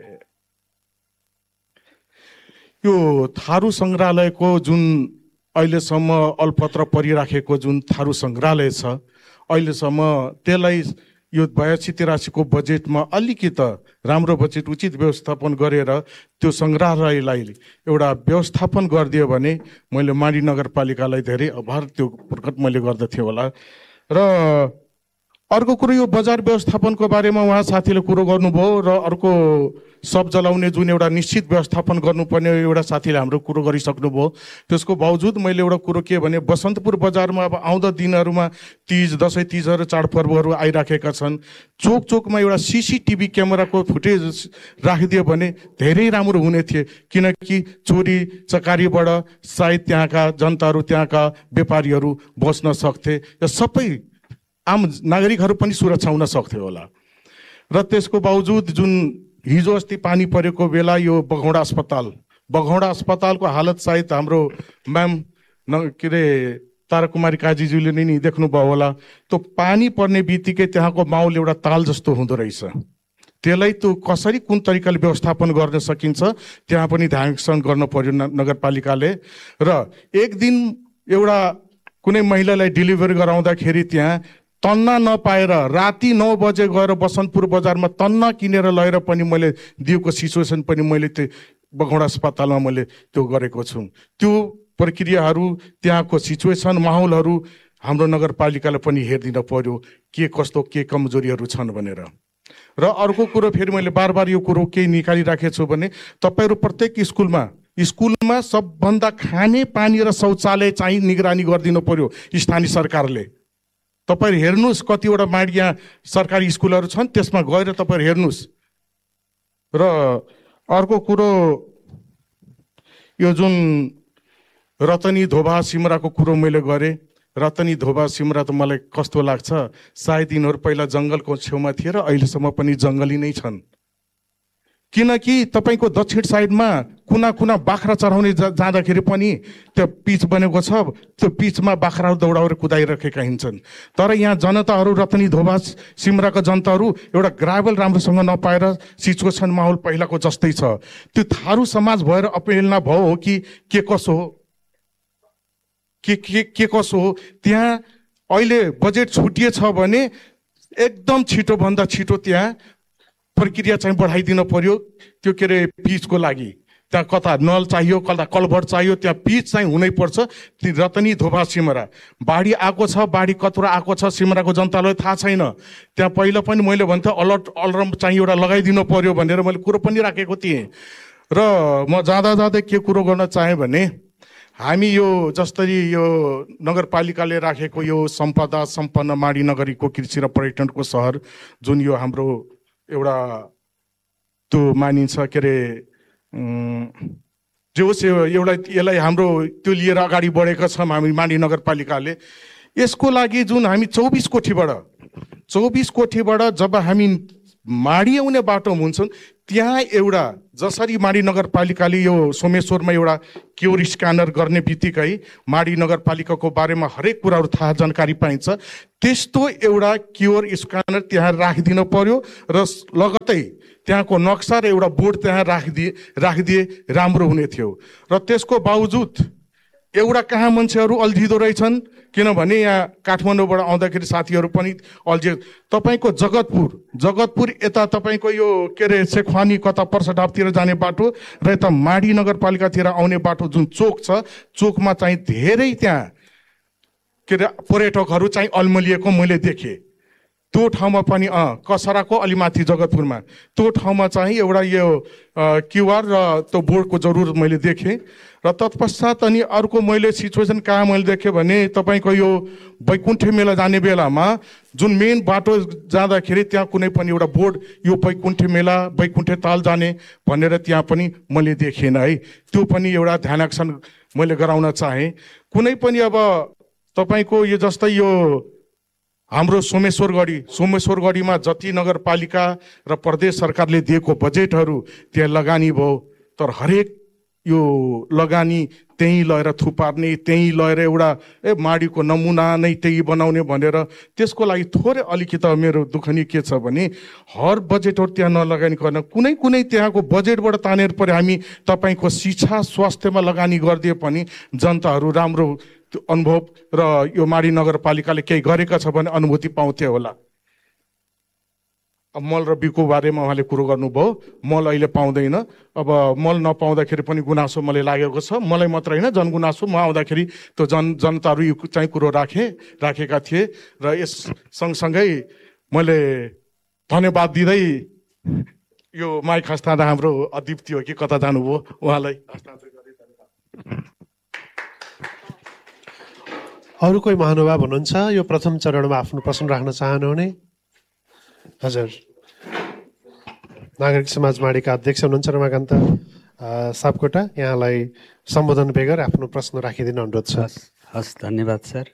यो थारू सङ्ग्रहालयको जुन अहिलेसम्म अलपत्र परिराखेको जुन थारू सङ्ग्रहालय छ, अहिलेसम्म त्यसलाई यो 82-83 को बजेटमा अलिकति राम्रो बजेट उचित व्यवस्थापन गरेर त्यो सङ्ग्रहालयलाई एउटा व्यवस्थापन गरिदियो भने मैले माडी नगरपालिकालाई धेरै आभार त्यो प्रकट मैले गर्दथेँ होला। र अर्को कुरो, यो बजार व्यवस्थापनको बारेमा उहाँ साथीले कुरो गर्नुभयो र अर्को सब जलाउने जुन एउटा निश्चित व्यवस्थापन गर्नुपर्ने एउटा साथीले हाम्रो कुरो गरिसक्नुभयो। त्यसको बावजुद मैले एउटा कुरो के भने, बसन्तपुर बजारमा अब आउँदो दिनहरूमा तीज, दसैँ तिजहरू, चाडपर्वहरू आइराखेका छन्। चोक चोकमा एउटा सीसीटीभी क्यामेराको फुटेज राखिदियो भने धेरै राम्रो हुने थियो, किनकि चोरी चकारीबाट सायद त्यहाँका जनताहरू, त्यहाँका व्यापारीहरू बस्न सक्थे र सबै आम नागरिकहरू पनि सुरक्षा हुन सक्थ्यो होला। र त्यसको बावजुद जुन हिजो अस्ति पानी परेको बेला यो बघौडा अस्पतालको हालत सायद हाम्रो म्याम के अरे ताराकुमारी काजीज्यूले नै देख्नुभयो होला। त्यो पानी पर्ने बित्तिकै त्यहाँको माहौल एउटा ताल जस्तो हुँदो रहेछ। त्यसलाई त्यो कसरी कुन तरिकाले व्यवस्थापन गर्न सकिन्छ त्यहाँ पनि ध्यान आकर्षण गर्न पर्यो नगरपालिकाले। र एक दिन एउटा कुनै महिलालाई डेलिभरी गराउँदाखेरि त्यहाँ तन्ना नपाएर राति 9 बजे गएर बसन्तपुर बजारमा तन्ना किनेर लगेर पनि मैले दिएको सिचुएसन पनि मैले त्यो बघौडा अस्पतालमा मैले त्यो गरेको छु। त्यो प्रक्रियाहरू, त्यहाँको सिचुएसन, माहौलहरू हाम्रो नगरपालिकाले पनि हेरिदिन पर्यो, के कस्तो के कमजोरीहरू छन् भनेर। र अर्को कुरो, फेरि मैले बार बार यो कुरो केही निकालिराखेको छु भने, तपाईँहरू प्रत्येक स्कुलमा सबभन्दा खाने पानी र शौचालय चाहिँ निगरानी गरिदिनु पर्यो स्थानीय सरकारले। तपाईहरु हेर्नुस् कतिवटा माडिया सरकारी स्कुलहरू छन्, त्यसमा गएर तपाईहरु हेर्नुस्। र अर्को कुरो, यो जुन रतनी धोबा सिमराको कुरो मैले गरे, रतनी धोबा सिमरा त मलाई कस्तो लाग्छ, सायद यिनीहरू पहिला जङ्गलको छेउमा थिए र अहिलेसम्म पनि जङ्गली नै छन्। किनकि तपाईको दक्षिण साइडमा कुना कुना बाख्रा चराउने जाँदाखेरि पनि त्यो पिच बनेको छ, त्यो पिचमा बाख्राहरू दौडाएर कुदाइरहेका हिँड्छन्। तर यहाँ जनताहरू, रतनी धोबा सिमराका जनताहरू एउटा ग्राभल राम्रोसँग नपाएर सिचुएसन माहौल पहिलाको जस्तै छ। त्यो थारू समाज भएर अपेलना भयो हो कि के कसो हो, के कसो हो? त्यहाँ अहिले बजेट छुटिएछ भने एकदम छिटो भन्दा छिटो त्यहाँ प्रक्रिया चाहिँ बढाइदिन पर्यो। त्यो के अरे पिचको लागि त्यहाँ कता नल चाहियो, कता कलभर चाहियो, त्यहाँ पिच चाहिँ हुनै पर्छ। रतनी धोबा सिमरा बाढी आएको छ, बाढी कत्रो आएको छ सिमराको जनतालाई थाहा छैन। त्यहाँ पहिला पनि मैले भन्थेँ अलर्म चाहिँ एउटा लगाइदिनु पर्यो भनेर मैले कुरो पनि राखेको थिएँ। र म जाँदै के कुरो गर्न चाहेँ भने, हामी यो जसरी यो नगरपालिकाले राखेको यो सम्पदा सम्पन्न माडी नगरीको कृषि र पर्यटनको सहर जुन यो हाम्रो एउटा त्यो मानिन्छ, के अरे जे होस् एउटा यसलाई हाम्रो त्यो लिएर अगाडि बढेका छौँ हामी माडी नगरपालिकाले। यसको लागि जुन हामी 24 कोटीबाट 24 कोठीबाट जब हामी माडी आउने बाटो हुन्छौँ त्यहाँ एउटा जसरी माडी नगरपालिकाले यो सोमेश्वरमा एउटा क्योर स्क्यानर गर्ने बित्तिकै माडी नगरपालिकाको बारेमा हरेक कुराहरू थाहा जानकारी पाइन्छ, त्यस्तो एउटा क्योर स्क्यानर त्यहाँ राखिदिनु पर्यो र लगत्तै त्यहाँको नक्सा र एउटा बोर्ड त्यहाँ राखिदिए राम्रो हुने थियो। र त्यसको बावजुद एउटा कहाँ मान्छेहरू अल्झिदो रहेछन्, किनभने यहाँ काठमाडौँबाट आउँदाखेरि साथीहरू पनि अल्झे। तपाईँको जगतपुर यता तपाईँको यो के अरे सेखवानी कता पर्सडापतिर जाने बाटो र यता माडी नगरपालिकातिर आउने बाटो जुन चोक छ, चोकमा चाहिँ धेरै त्यहाँ के अरे पर्यटकहरू चाहिँ अल्मलिएको मैले देखेँ। त्यो ठाउँमा पनि कसराको अलि माथि जगतपुरमा त्यो ठाउँमा चाहिँ एउटा यो क्युआर र त्यो बोर्डको जरुरत मैले देखेँ। र तत्पश्चात अनि अर्को मैले सिचुएसन कहाँ मैले देखेँ भने तपाईँको यो बैकुण्ठे मेला जाने बेलामा जुन मेन बाटो जाँदाखेरि त्यहाँ कुनै पनि एउटा बोर्ड यो बैकुण्ठे मेला बैकुण्ठे ताल जाने भनेर त्यहाँ पनि मैले देखेन है। त्यो पनि एउटा ध्यान आकर्षण मैले गराउन चाहेँ। कुनै पनि अब तपाईँको यो जस्तै यो हाम्रो सोमेश्वरगढीमा जति नगरपालिका र प्रदेश सरकारले दिएको बजेटहरू त्यहाँ लगानी भयो, तर हरेक यो लगानी त्यहीँ लगेर थुपार्ने, त्यहीँ लगेर एउटा माडीको नमुना नै त्यही बनाउने भनेर त्यसको लागि थोरै अलिकति मेरो दुःखनी के छ भने हर बजेटहरू त्यहाँ नलगानी गर्न कुनै त्यहाँको बजेटबाट तानेर पऱ्यो हामी तपाईँको शिक्षा स्वास्थ्यमा लगानी गरिदिए पनि जनताहरू राम्रो अनुभव र यो माडी नगरपालिकाले केही गरेका छ भने अनुभूति पाउँथे होला। अब मल र बिउको बारेमा उहाँले कुरो गर्नुभयो, मल अहिले पाउँदैन। अब मल नपाउँदाखेरि पनि गुनासो मलाई लागेको छ, मलाई मात्र होइन जनगुनासो। म आउँदाखेरि त्यो जनताहरू यो चाहिँ कुरो राखेका थिए। र यस सँगसँगै मैले धन्यवाद दिँदै यो माइक हस्तान्तरण हाम्रो अदीप्ति हो कि कता जानुभयो उहाँलाई हस्तान्तरण गरेँ। अरू कोही महानुभाव हुनुहुन्छ यो प्रथम चरणमा आफ्नो प्रश्न राख्न चाहनुहुने? हजुर, नागरिक समाज माडीका अध्यक्ष हुनुहुन्छ रमाकान्त सापकोटा, यहाँलाई सम्बोधन बेगर आफ्नो प्रश्न राखिदिन अनुरोध छ। हस्, धन्यवाद सर।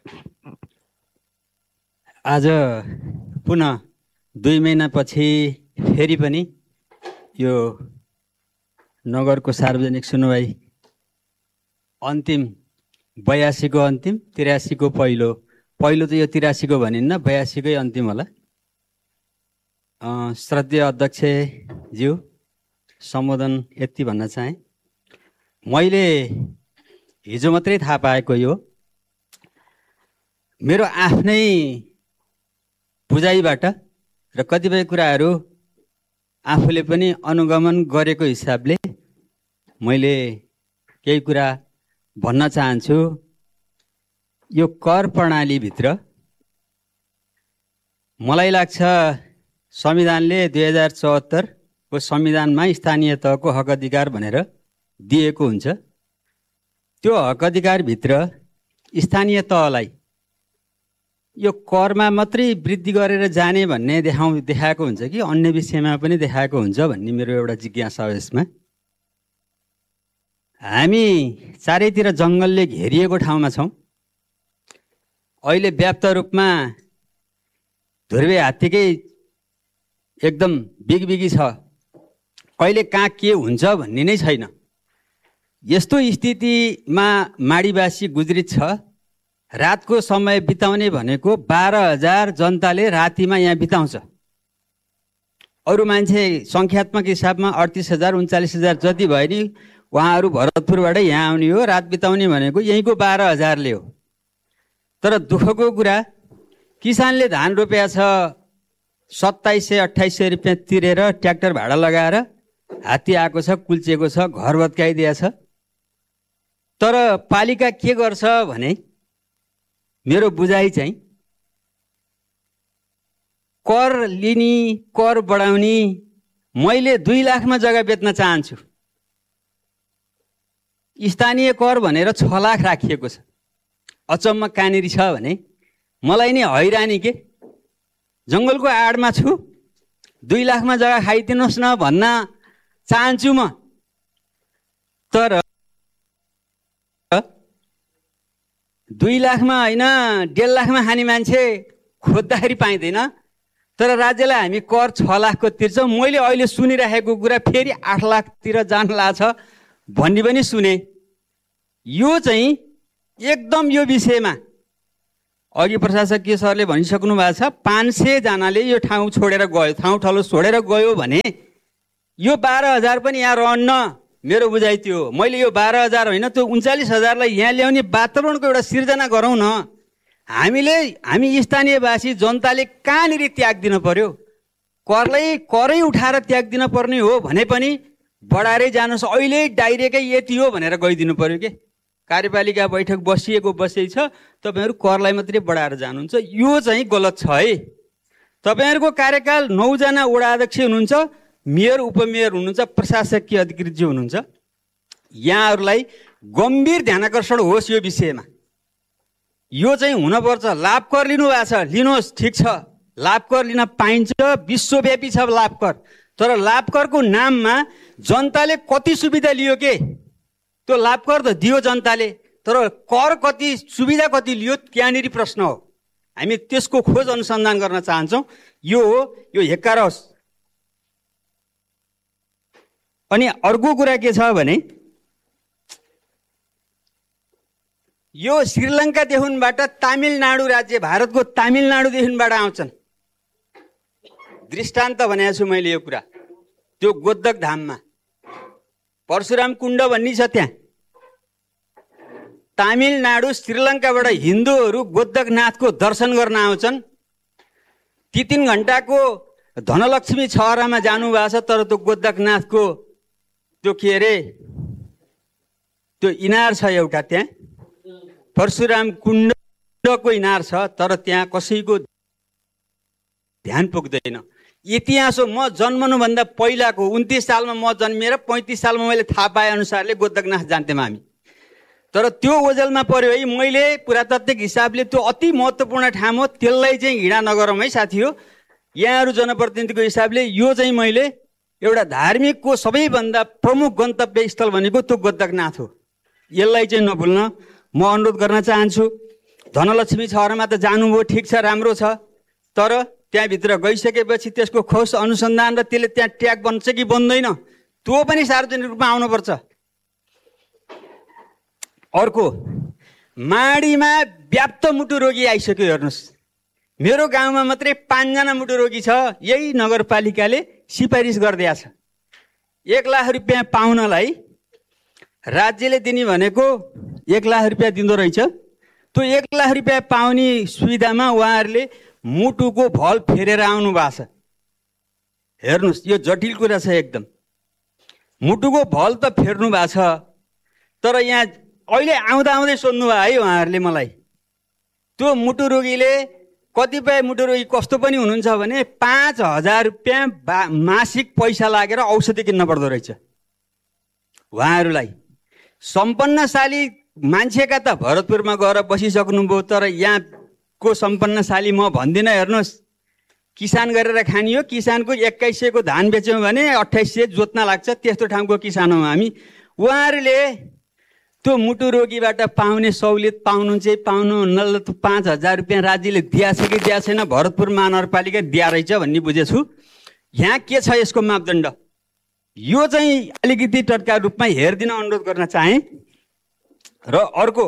आज पुनः 2 महिनापछि फेरि पनि यो नगरको सार्वजनिक सुनवाई अन्तिम 82 को अन्तिम 83 को पहिलो त यो 83 को भनिन्न, 82 कै अन्तिम होला। श्रद्धेय अध्यक्षज्यू, सम्बोधन यति भन्न चाहे, मैले हिजो मात्रै थाहा पाएको यो मेरो आफ्नै बुझाइबाट र कतिपय कुराहरू आफूले पनि अनुगमन गरेको हिसाबले मैले केही कुरा भन्न चाहन्छु। यो कर प्रणालीभित्र मलाई लाग्छ संविधानले 2074 को संविधानमा स्थानीय तहको हक अधिकार भनेर दिएको हुन्छ। त्यो हक अधिकारभित्र स्थानीय तहलाई यो करमा मात्रै वृद्धि गरेर जाने भन्ने देखाएको हुन्छ कि अन्य विषयमा पनि देखाएको हुन्छ भन्ने मेरो एउटा जिज्ञासा हो। यसमा हामी चारैतिर जङ्गलले घेरिएको ठाउँमा छौँ। अहिले व्याप्त रूपमा ध्रुवे हात्तीकै एकदम बिगबिगी छ, कहिले कहाँ के हुन्छ भन्ने नै छैन। यस्तो स्थितिमा माडीवासी गुज्रित छ। रातको समय बिताउने भनेको 12,000 जनताले रातिमा यहाँ बिताउँछ। अरू मान्छे सङ्ख्यात्मक हिसाबमा 38,000 39,000 जति भयो नि उहाँहरू भरतपुरबाटै यहाँ आउने हो। रात बिताउने भनेको यहीँको 12,000ले हो। तर दुःखको कुरा किसानले धान रोपेको छ, 2700-2800 रुपियाँ तिरेर ट्र्याक्टर भाडा लगाएर हात्ती आएको छ, कुल्चिएको छ, घर भत्काइदिएको छ। तर पालिका के गर्छ भने मेरो बुझाइ चाहिँ कर लिने, कर बढाउने। मैले 2 लाखमा जग्गा बेच्न चाहन्छु, स्थानीय कर भनेर 6 लाख राखिएको छ। अचम्म कहाँनिर छ भने मलाई नि हैरानी के, जङ्गलको आडमा छु, 2 लाखमा जग्गा खाइदिनुहोस् न भन्न चाहन्छु म। तर 2 लाखमा होइन 1.5 लाखमा खाने मान्छे खोज्दाखेरि पाइँदैन, तर राज्यलाई हामी कर 6 लाखको तिर्छौँ। मैले अहिले सुनिराखेको कुरा फेरि 8 लाखतिर जान लाग्छ भन्ने पनि सुने। यो चाहिँ एकदम यो विषयमा अघि प्रशासकीय सरले भनिसक्नु भएको छ 500 जनाले यो ठाउँ छोडेर गयो, ठाउँ ठलो छोडेर गयो भने यो 12,000 पनि यहाँ रहन्न। मेरो बुझाइ त्यो हो। मैले यो 12,000 होइन त्यो 39,000लाई यहाँ ल्याउने वातावरणको एउटा सिर्जना गरौँ न। हामी स्थानीयवासी जनताले कहाँनिर त्याग दिन पर्यो? करै उठाएर त्याग दिन पर्ने हो भने पनि बढाएरै जानुहोस्, अहिले डाइरेक्टै यति हो भनेर गइदिनु पर्यो के? कार्यपालिका बैठक बसिएको बसै छ, तपाईँहरू करलाई मात्रै बढाएर जानुहुन्छ। यो चाहिँ गलत छ है। तपाईँहरूको कार्यकाल 9 जना वडा अध्यक्ष हुनुहुन्छ, मेयर उपमेयर हुनुहुन्छ, प्रशासकीय अधिकृतजी हुनुहुन्छ। यहाँहरूलाई गम्भीर ध्यानाकर्षण होस् यो विषयमा। यो चाहिँ हुनपर्छ। लाभ कर लिनु भएको छ, लिनुहोस्, ठिक छ, लाभ कर लिन पाइन्छ, विश्वव्यापी छ लाभ कर। तर लाभ करको नाममा जनताले कति सुविधा लियो के? त्यो लाभ कर त दियो जनताले, तर कर कति, सुविधा कति लियो, त्यहाँनिर प्रश्न हो। हामी त्यसको खोज अनुसन्धान गर्न चाहन्छौँ। यो हो, यो हेक्कार होस्। अनि अर्को कुरा के छ भने यो श्रीलङ्कादेखिबाट तमिलनाडु राज्य, भारतको तमिलनाडुदेखिबाट आउँछन्। दृष्टान्त भनेको छु मैले यो कुरा। त्यो गोदक धाममा परशुराम कुण्ड भन्ने छ, त्यहाँ तमिलनाडु श्रीलङ्काबाट हिन्दूहरू गोदकनाथको दर्शन गर्न आउँछन्। 3 घण्टाको धनलक्ष्मी छहरामा जानुभएको छ, तर त्यो गोदकनाथको त्यो के अरे त्यो इनार छ एउटा, त्यहाँ परशुराम कुण्डको इनार छ, तर त्यहाँ कसैको ध्यान पुग्दैन। इतिहास हो। म जन्मनुभन्दा पहिलाको 29 सालमा म जन्मिएर 35 सालमा मैले थाहा पाए अनुसारले गोदकनाथ जान्थ्यौँ हामी। तर त्यो ओझेलमा पर्यो है। मैले पुरातात्विक हिसाबले त्यो अति महत्त्वपूर्ण ठाउँ हो, त्यसलाई चाहिँ घृणा नगरौँ है साथी हो। यहाँहरू जनप्रतिनिधिको हिसाबले यो चाहिँ मैले एउटा धार्मिकको सबैभन्दा प्रमुख गन्तव्य स्थल भनेको त्यो गोदकनाथ हो। यसलाई चाहिँ नभुल्न म अनुरोध गर्न चाहन्छु। धनलक्ष्मी छहरामा त जानुभयो, ठिक छ, राम्रो छ, तर त्यहाँभित्र गइसकेपछि त्यसको खोज अनुसन्धान र त्यसले त्यहाँ ट्याग बन्छ कि बन्दैन त्यो पनि सार्वजनिक रूपमा आउनुपर्छ। अर्को, माडीमा व्याप्त मुटु रोगी आइसक्यो। हेर्नुहोस्, मेरो गाउँमा मात्रै 5 जना मुटु रोगी छ। यही नगरपालिकाले सिफारिस गरिदिएको छ 1 लाख रुपियाँ पाउनलाई। राज्यले दिने भनेको 1 लाख रुपियाँ दिँदो रहेछ। त्यो 1 लाख रुपियाँ पाउने सुविधामा उहाँहरूले मुटुको भल फेरेर आउनु भएको छ। हेर्नुहोस्, यो जटिल कुरा छ एकदम। मुटुको भल त फेर्नु भएको छ, तर यहाँ अहिले आउँदै सोध्नु भयो है उहाँहरूले मलाई। त्यो मुटु रोगीले, कतिपय मुटु रोगी कस्तो पनि हुनुहुन्छ भने 5,000 रुपियाँ मासिक पैसा लागेर औषधि किन्न पर्दो रहेछ उहाँहरूलाई। सम्पन्नशाली मान्छेका त भरतपुरमा गएर बसिसक्नुभयो, तर यहाँको सम्पन्नशाली म भन्दिनँ। हेर्नुहोस्, किसान गरेर खाने हो। किसानको 2100 को धान बेच्यौँ भने 2800 जोत्न लाग्छ। त्यस्तो ठाउँको किसान हौँ हामी। उहाँहरूले त्यो मुटु रोगीबाट पाउने सहुलियत पाउनुहुन्छ कि पाउनुहुन्न, 5,000 रुपियाँ राज्यले दिएको छ कि दिएको छैन, भरतपुर महानगरपालिका दिया रहेछ भन्ने बुझेछु। यहाँ के छ यसको मापदण्ड, यो चाहिँ अलिकति टटका रूपमा हेरिदिन अनुरोध गर्न चाहेँ। र अर्को,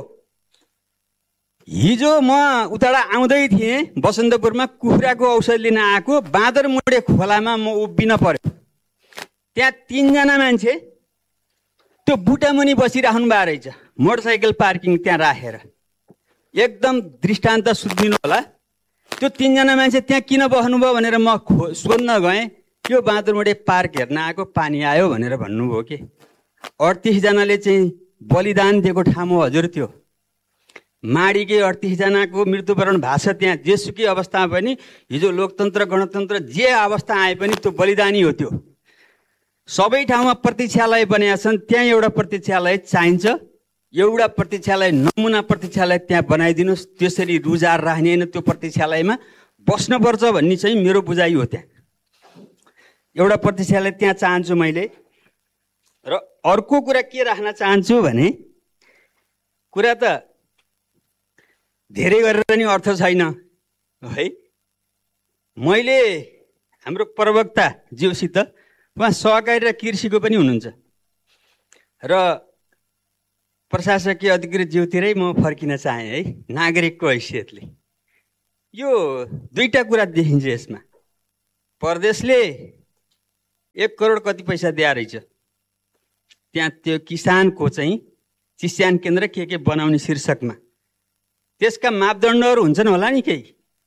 हिजो म उताबाट आउँदै थिएँ बसन्तपुरमा, कुखुराको औषध लिन आएको बाँदरमुढे खोलामा म उभिन पर्यो। त्यहाँ 3 जना मान्छे त्यो बुटामुनि बसिराख्नु भएको रहेछ, मोटरसाइकल पार्किङ त्यहाँ राखेर। एकदम दृष्टान्त सुनिदिनु होला। त्यो 3 जना मान्छे त्यहाँ किन बस्नुभयो भनेर म सोध्न गएँ। त्यो बाँदरमुढे पार्क हेर्न आएको, पानी आयो भनेर भन्नुभयो कि 38 जनाले चाहिँ बलिदान दिएको ठाउँ हो हजुर। त्यो माडीकै 38 जनाको मृत्युवरण भएको छ त्यहाँ। जेसुकै अवस्थामा पनि हिजो लोकतन्त्र गणतन्त्र जे अवस्था आए पनि त्यो बलिदानी हो। त्यो सबै ठाउँमा प्रतीक्षालय बनेका छन्, त्यहाँ एउटा प्रतीक्षालय चाहिन्छ। एउटा प्रतीक्षालय, नमुना प्रतीक्षालय त्यहाँ बनाइदिनुहोस्। त्यसरी रुजार राख्ने होइन, त्यो प्रतीक्षालयमा बस्नुपर्छ भन्ने चाहिँ मेरो बुझाइ हो। त्यहाँ एउटा प्रतीक्षालय त्यहाँ चाहन्छु मैले। र अर्को कुरा के राख्न चाहन्छु भने, कुरा त धेरै गरेर नि अर्थ छैन है। मैले हाम्रो प्रवक्ता ज्यूसित उहाँ सहकारी र कृषिको पनि हुनुहुन्छ र प्रशासकीय अधिकृत ज्यूतिरै म फर्किन चाहेँ है, नागरिकको हैसियतले। यो दुईटा कुरा देखिन्छ यसमा। प्रदेशले 1 करोड कति पैसा दिया रहेछ, त्यहाँ त्यो किसानको चाहिँ चिस्यान केन्द्र के बनाउने शीर्षकमा त्यसका मापदण्डहरू हुन्छन् होला नि। केही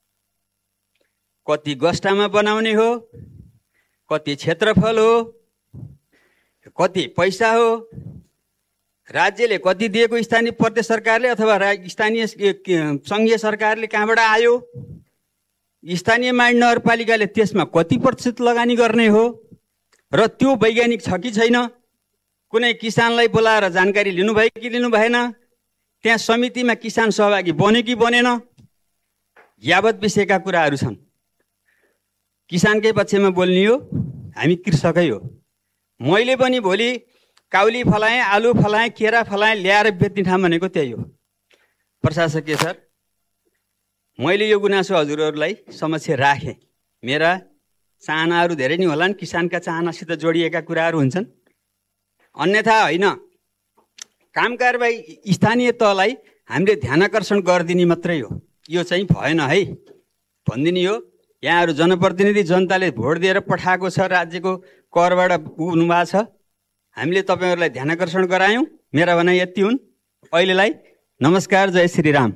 कति गस्टामा बनाउने हो, कति क्षेत्रफल हो, कति पैसा हो, राज्यले कति दिएको, स्थानीय प्रदेश सरकारले अथवा स्थानीय सङ्घीय सरकारले कहाँबाट आयो, स्थानीय माडी नगरपालिकाले त्यसमा कति प्रतिशत लगानी गर्ने हो र त्यो वैज्ञानिक छ कि छैन। कुनै किसानलाई बोलाएर जानकारी लिनुभयो कि लिनु भएन, त्यहाँ समितिमा किसान सहभागी बन्यो कि बनेन, यावत विषयका कुराहरू छन्। किसानकै पक्षमा बोल्ने हो, हामी कृषकै हो। मैले पनि भोलि काउली फलाएँ, आलु फलाएँ, केरा फलाएँ, ल्याएर बेच्ने ठाउँ भनेको त्यही हो। प्रशासकीय सर, मैले यो गुनासो हजुरहरूलाई समक्ष राखेँ। मेरा चाहनाहरू धेरै नै होलान्, किसानका चाहनासित जोडिएका कुराहरू हुन्छन्, अन्यथा होइन। काम कारबाही स्थानीय तहलाई हामीले ध्यानाकर्षण गरिदिने मात्रै हो, यो चाहिँ भएन है भनिदिने हो। यहाँहरू जनप्रतिनिधि, जनताले भोट दिएर पठाएको छ, राज्यको करबाट पुग्नु भएको छ, हामीले तपाईँहरूलाई ध्यानाकर्षण गरायौँ। मेरा भनाइ यति हुन्। अहिलेलाई नमस्कार, जय श्री राम।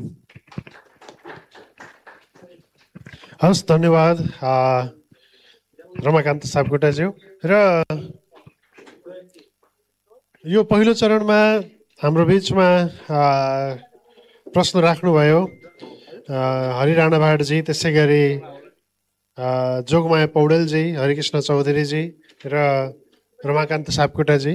हस्, धन्यवाद रमाकान्त सापकोटाज्यू। र यो पहिलो चरणमा हाम्रो बिचमा प्रश्न राख्नुभयो हरि राणा भाटजी, त्यसै गरी जोगमाया पौडेलजी, हरिकृष्ण चौधरीजी र रमाकान्त सापकोटाजी।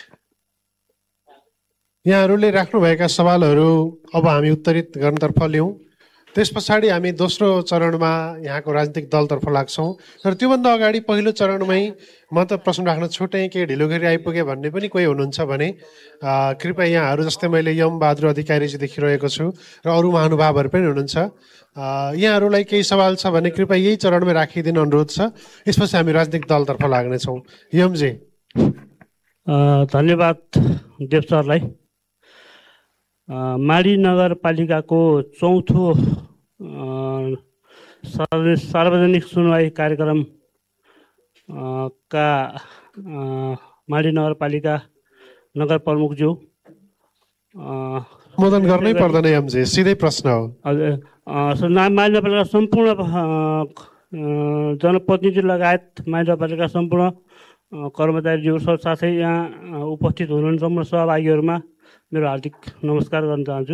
यहाँहरूले राख्नुभएका सवालहरू अब हामी उत्तरित गर्नतर्फ लियौँ। त्यस पछाडि हामी दोस्रो चरणमा यहाँको राजनीतिक दलतर्फ लाग्छौँ। तर त्योभन्दा अगाडि पहिलो चरणमै म त प्रश्न राख्न छुटेँ, के ढिलोगरी आइपुगे भन्ने पनि कोही हुनुहुन्छ भने कृपया यहाँहरू जस्तै मैले यम बहादुर अधिकारीजी देखिरहेको छु र अरू महानुभावहरू पनि हुनुहुन्छ। यहाँहरूलाई केही सवाल छ भने कृपया यही चरणमै राखिदिनु अनुरोध छ। यसपछि हामी राजनीतिक दलतर्फ लाग्नेछौँ। यमजी। धन्यवाद देव सरलाई। माडी नगरपालिकाको चौथो सार्वजनिक सुनवाई कार्यक्रम का माडी नगरपालिका नगर प्रमुखज्यू, सम्बोधन गर्नै पर्दैन यमजी, सिधै प्रश्न हो। हजुर, माडी नगरपालिका सम्पूर्ण जनप्रतिनिधि लगायत माडी नगरपालिका सम्पूर्ण कर्मचारीज्यू साथै यहाँ उपस्थित हुनुहुन्छ सम्पूर्ण सहभागीहरूमा मेरो हार्दिक नमस्कार गर्न चाहन्छु।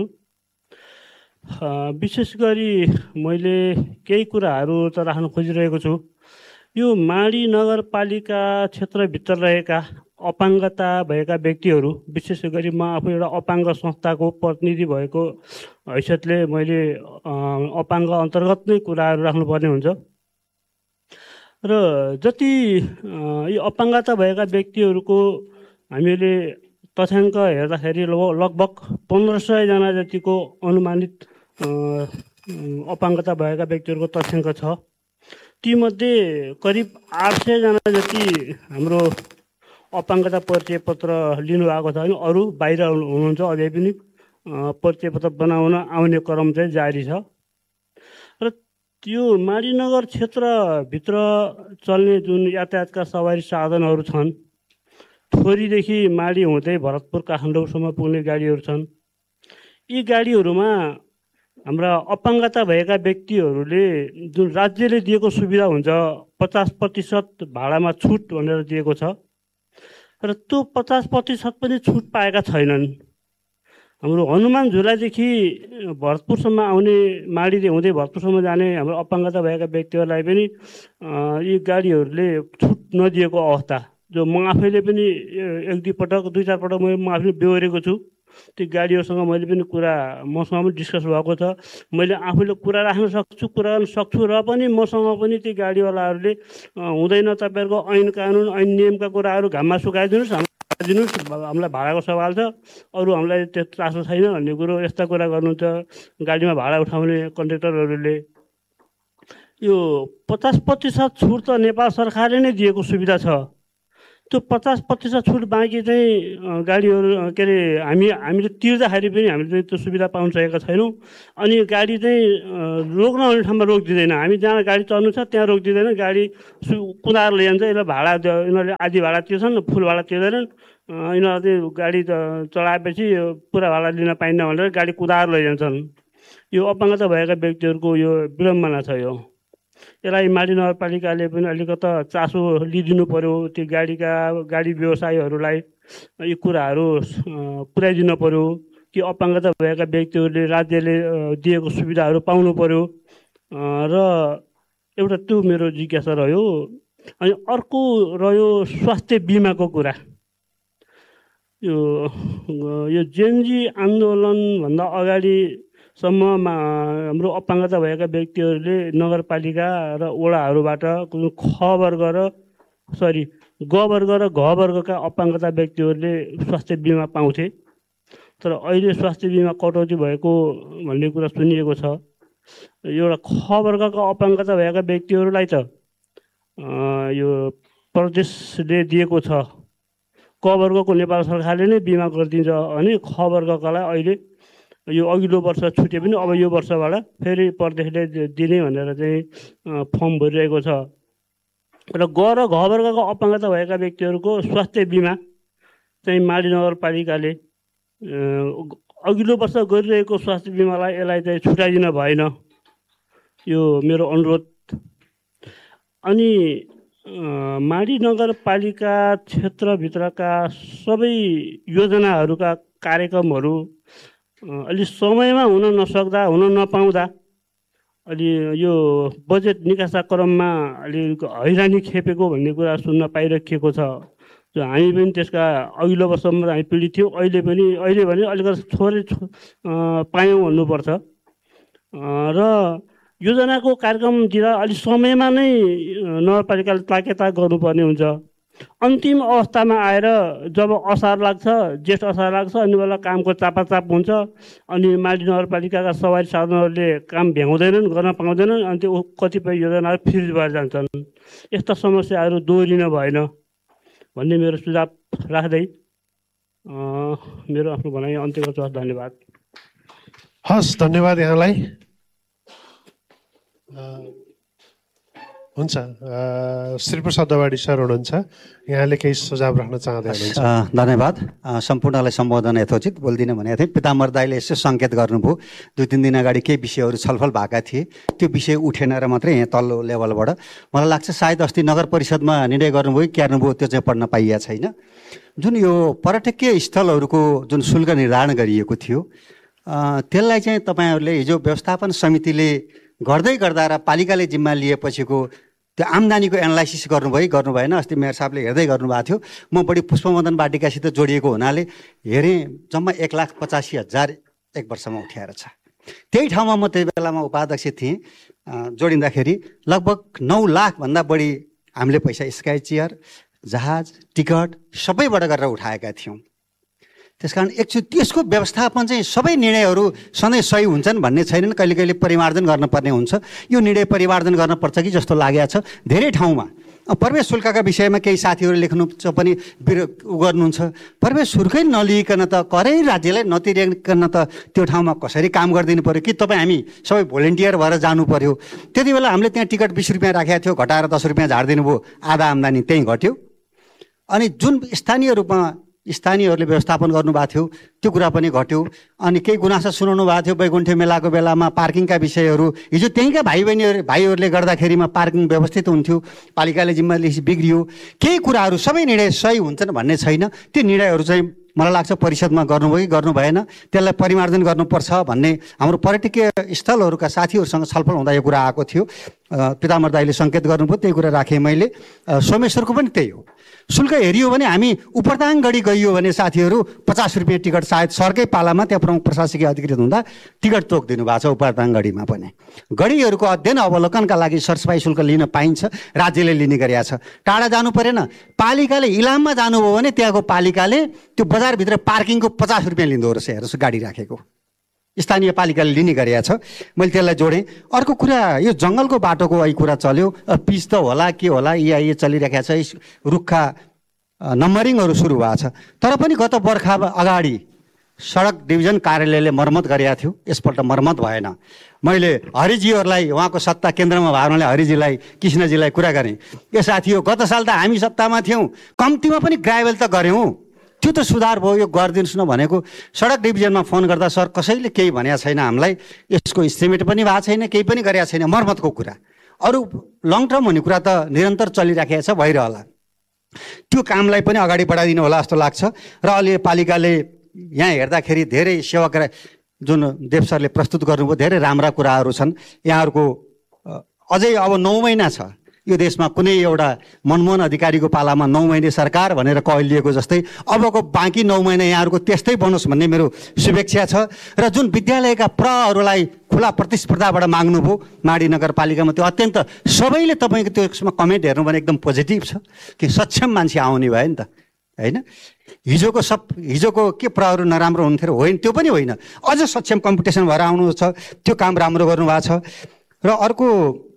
विशेष गरी मैले केही कुराहरू त राख्न खोजिरहेको छु। यो माडी नगरपालिका क्षेत्रभित्र रहेका अपाङ्गता भएका व्यक्तिहरू, विशेष गरी म आफू एउटा अपाङ्ग संस्थाको प्रतिनिधि भएको हैसियतले मैले अपाङ्ग अन्तर्गत नै कुराहरू राख्नुपर्ने हुन्छ। र जति यो अपाङ्गता भएका व्यक्तिहरूको हामीले तथ्याङ्क हेर्दाखेरि लगभग 1500 जना जतिको अनुमानित अपाङ्गता भएका व्यक्तिहरूको तथ्याङ्क छ। तीमध्ये करिब 800 जना जति हाम्रो अपाङ्गता परिचय पत्र लिनुभएको छ भने अरू बाहिर हुनुहुन्छ, अझै पनि परिचय पत्र बनाउन आउने क्रम चाहिँ जारी छ। र यो माडीनगर क्षेत्रभित्र चल्ने जुन यातायातका सवारी साधनहरू छन्, थोरीदेखि माडी हुँदै भरतपुर काठमाडौँसम्म पुग्ने गाडीहरू छन्। यी गाडीहरूमा हाम्रा अपाङ्गता भएका व्यक्तिहरूले जुन राज्यले दिएको सुविधा हुन्छ 50% भाडामा छुट भनेर दिएको छ, र त्यो 50% पनि छुट पाएका छैनन्। हाम्रो हनुमान झुलादेखि भरतपुरसम्म आउने, माडीले हुँदै भरतपुरसम्म जाने हाम्रो अपाङ्गता भएका व्यक्तिहरूलाई पनि यी गाडीहरूले छुट नदिएको अवस्था, जो म आफैले पनि दुई चार पटक म आफैले बेहोरेको छु। त्यो गाडीहरूसँग मैले पनि मसँग पनि डिस्कस भएको छ। मैले आफूले कुरा राख्न सक्छु र पनि मसँग पनि ती गाडीवालाहरूले हुँदैन, तपाईँहरूको ऐन कानुन ऐन नियमका कुराहरू घाममा सुकाइदिनुहोस्, हामीलाई भाडाको सवाल छ, अरू हामीलाई त्यो चासो छैन भन्ने कुरो, यस्ता कुरा गर्नुहुन्छ गाडीमा भाडा उठाउने कन्ट्रेक्टरहरूले। यो 50% छुट त नेपाल सरकारले नै दिएको सुविधा छ। त्यो 50% छुट बाँकी चाहिँ गाडीहरू के अरे हामीले तिर्दाखेरि पनि हामीले चाहिँ त्यो सुविधा पाउन सकेका छैनौँ। अनि गाडी चाहिँ रोक्न आउने ठाउँमा रोकिदिँदैन। हामी जहाँ गाडी चल्नु छ त्यहाँ रोकिदिँदैन, गाडी कुदाएर लैजान्छ। यसलाई भाडा यिनीहरूले आधी भाडा तिर्छन्, फुल भाडा तिर्दैनन्। यिनीहरू चाहिँ गाडी चलाएपछि पुरा भाडा लिन पाइन्न भनेर गाडी कुदाएर लैजान्छन्। यो अपाङ्गता भएका व्यक्तिहरूको यो विडम्बना छ। यसलाई माडी नगरपालिकाले पनि अलिकता चासो लिइदिनु पर्यो। त्यो गाडी व्यवसायीहरूलाई यो कुराहरू पुर्याइदिनु पर्यो कि अपाङ्गता भएका व्यक्तिहरूले राज्यले दिएको सुविधाहरू पाउनु पर्यो। र एउटा त्यो मेरो जिज्ञासा रह्यो। अनि अर्को रह्यो स्वास्थ्य बिमाको कुरा। यो जेनजी आन्दोलनभन्दा अगाडिसम्ममा हाम्रो अपाङ्गता भएका व्यक्तिहरूले नगरपालिका र वडाहरूबाट ग वर्ग र घ वर्गका अपाङ्गता व्यक्तिहरूले स्वास्थ्य बिमा पाउँथे। तर अहिले स्वास्थ्य बिमा कटौती भएको भन्ने कुरा सुनिएको छ। एउटा ख वर्गका अपाङ्गता भएका व्यक्तिहरूलाई त यो प्रदेशले दिएको छ। क वर्गको नेपाल सरकारले नै बिमा गरिदिन्छ भने ख वर्गकालाई अहिले यो अघिल्लो वर्ष छुटे पनि अब यो वर्षबाट फेरि प्रदेशले दिने भनेर चाहिँ फर्म भरिरहेको छ। र ग र घ वर्गका अपाङ्गता भएका व्यक्तिहरूको स्वास्थ्य बिमा चाहिँ माडी नगरपालिकाले अघिल्लो वर्ष गरिरहेको स्वास्थ्य बिमालाई यसलाई चाहिँ छुट्याइदिन भएन। यो मेरो अनुरोध। अनि माडी नगरपालिका क्षेत्रभित्रका सबै योजनाहरूका कार्यक्रमहरू अलि समयमा हुन नसक्दा, हुन नपाउँदा अलि यो बजेट निकासा क्रममा अलि हैरानी खेपेको भन्ने कुरा सुन्न पाइराखेको छ। हामी पनि त्यसका अघिल्लो वर्षमा हामी पीडित थियौँ। अहिले भने अलिकति थोरै पायौँ भन्नुपर्छ। र योजनाको कार्यक्रम दिँदा अलि समयमा नै नगरपालिकाले ताकेता गर्नुपर्ने हुन्छ। अन्तिम अवस्थामा आएर जब असार लाग्छ, जेठ असार लाग्छ, अनि बेला कामको चापाचाप हुन्छ। अनि माडी नगरपालिकाका सवारी साधनहरूले काम भ्याउँदैनन्, गर्न पाउँदैनन्। अनि त्यो कतिपय योजनाहरू फ्रिज भएर जान्छन्। यस्ता समस्याहरू दोहोरिन भएन भन्ने मेरो सुझाव राख्दै मेरो आफ्नो भनाइ अन्त्य गर्छु। धन्यवाद। हस्, धन्यवाद यहाँलाई। हुन्छ, श्रीप्रसाद दवाडी सर हुनुहुन्छ, यहाँले केही सुझाव राख्न चाहँदै हुनुहुन्छ? धन्यवाद। सम्पूर्णलाई सम्बोधन यथोचित बोल्दिनँ भनेको थिएँ। पिताम्बर दाईले यसो सङ्केत गर्नुभयो। 2-3 दिन अगाडि केही विषयहरू छलफल भएका थिए, त्यो विषय उठेन र मात्रै यहाँ तल्लो लेभलबाट मलाई लाग्छ सायद अस्ति नगर परिषदमा निर्णय गर्नुभयो, क्यार्नुभयो, त्यो चाहिँ पढ्न पाइएको छैन। जुन यो पर्यटकीय स्थलहरूको जुन शुल्क निर्धारण गरिएको थियो, त्यसलाई चाहिँ तपाईँहरूले हिजो व्यवस्थापन समितिले गर्दै गर्दा र पालिकाले जिम्मा लिएपछिको त्यो आम्दानीको एनालाइसिस गर्नुभयो गर्नु भएन? अस्ति मेयर साहबले हेर्दै गर्नुभएको थियो। म बढी पुष्पमदन वाटिकासित जोडिएको हुनाले हेरेँ, जम्मा 1,85,000 एक वर्षमा उठ्याएर छ। त्यही ठाउँमा म त्यही बेलामा उपाध्यक्ष थिएँ। जोडिँदाखेरि लगभग 9 लाखभन्दा बढी हामीले पैसा स्काई चेयर, जहाज, टिकट सबैबाट गरेर उठाएका थियौँ। त्यसकारण एकचोटि त्यसको व्यवस्थापन चाहिँ सबै निर्णयहरू सधैँ सही हुन्छन् भन्ने छैनन्। कहिले कहिले परिमार्जन गर्नुपर्ने हुन्छ। यो निर्णय परिमार्जन गर्नुपर्छ कि जस्तो लागेको छ। धेरै ठाउँमा प्रवेश शुल्कका विषयमा केही साथीहरू लेख्नु पनि गर्नुहुन्छ। प्रवेश शुल्कै नलिइकन त करै राज्यलाई नतिरिकन त त्यो ठाउँमा कसरी काम गरिदिनु पऱ्यो कि तपाईँ हामी सबै भोलिन्टियर भएर जानु पऱ्यो? त्यति बेला हामीले त्यहाँ टिकट 20 रुपियाँ राखेको थियो, घटाएर 10 रुपियाँ झारिदिनु भयो, आधा आम्दानी त्यहीँ घट्यो। अनि जुन स्थानीय रूपमा स्थानीयहरूले व्यवस्थापन गर्नुभएको थियो त्यो कुरा पनि घट्यो। अनि केही गुनासो सुनाउनु भएको थियो वैकुण्ठ मेलाको बेलामा पार्किङका विषयहरू। हिजो त्यहीँका भाइहरूले गर्दाखेरिमा पार्किङ व्यवस्थित हुन्थ्यो, पालिकाले जिम्मा लिएपछि बिग्रियो। केही कुराहरू सबै निर्णय सही हुन्छन् भन्ने छैन। त्यो निर्णयहरू चाहिँ मलाई लाग्छ परिषदमा गर्नुभयो कि गर्नु भएन, त्यसलाई परिमार्जन गर्नुपर्छ भन्ने हाम्रो पर्यटकीय स्थलहरूका साथीहरूसँग छलफल हुँदा यो कुरा आएको थियो। पिताम्बर दाईले सङ्केत गर्नुभयो, त्यही कुरा राखेँ मैले। सोमेश्वरको पनि त्यही हो। शुल्क हेरियो भने हामी उपरदाङ गढी गइयो भने साथीहरू 50 रुपियाँ टिकट, सायद सरकै पालामा त्यहाँ प्रमुख प्रशासकीय अधिकृत हुँदा टिकट तोकिदिनु भएको छ उपरदाङ गढीमा पनि। गढीहरूको अध्ययन अवलोकनका लागि सरसफाइ शुल्क लिन पाइन्छ, राज्यले लिने गरेका छ। टाढा जानु परेन, पालिकाले इलाममा जानुभयो भने त्यहाँको पालिकाले त्यो बजारभित्र पार्किङको 50 रुपियाँ लिँदो रहेछ। हेर्नुहोस् गाडी राखेको स्थानीय पालिकाले लिने गरेका छ। मैले त्यसलाई जोडेँ। अर्को कुरा, यो जङ्गलको बाटोको अहिले कुरा चल्यो, पिच त होला के होला, ये चलिरहेको छ, रुखका नम्बरिङहरू सुरु भएको छ। तर पनि गत बर्खा अगाडि सडक डिभिजन कार्यालयले मर्मत गरेका थियो, यसपल्ट मर्मत भएन। मैले हरिजीहरूलाई, उहाँको सत्ता केन्द्रमा भएको हरिजीलाई, कृष्णजीलाई कुरा गरेँ, ए साथी हो, गत साल त हामी सत्तामा थियौँ, कम्तीमा पनि ग्राभेल त गऱ्यौँ, त्यो त सुधार भयो, यो गरिदिनुहोस् न भनेको। सडक डिभिजनमा फोन गर्दा सर कसैले केही भनेको छैन, हामीलाई यसको इस्टिमेट पनि भएको छैन, केही पनि गरेको छैन। मर्मतको कुरा, अरू लङ टर्म हुने कुरा त निरन्तर चलिराखेको छ, भइरहला। त्यो कामलाई पनि अगाडि बढाइदिनु होला जस्तो लाग्छ। र अहिले पालिकाले यहाँ हेर्दाखेरि धेरै सेवक जुन देव सरले प्रस्तुत गर्नुभयो, धेरै राम्रा कुराहरू छन्। यहाँहरूको अझै अब 9 महिना छ यो देशमा, कुनै एउटा मनमोहन अधिकारीको पालामा 9 महिने सरकार भनेर कहलिएको जस्तै अबको बाँकी 9 महिना यहाँहरूको त्यस्तै बनोस् भन्ने मेरो शुभेच्छा छ। र जुन विद्यालयका प्रहरूलाई खुला प्रतिस्पर्धाबाट माग्नुभयो माडी नगरपालिकामा, त्यो अत्यन्त सबैले तपाईँको त्यसमा कमेन्ट हेर्नु भने एकदम पोजिटिभ छ कि सक्षम मान्छे आउने भयो नि त, होइन? हिजोको के प्रहरू नराम्रो हुन्थ्यो, होइन, त्यो पनि होइन, अझ सक्षम कम्पिटिसन भएर आउनु छ, त्यो काम राम्रो गर्नुभएको छ। र अर्को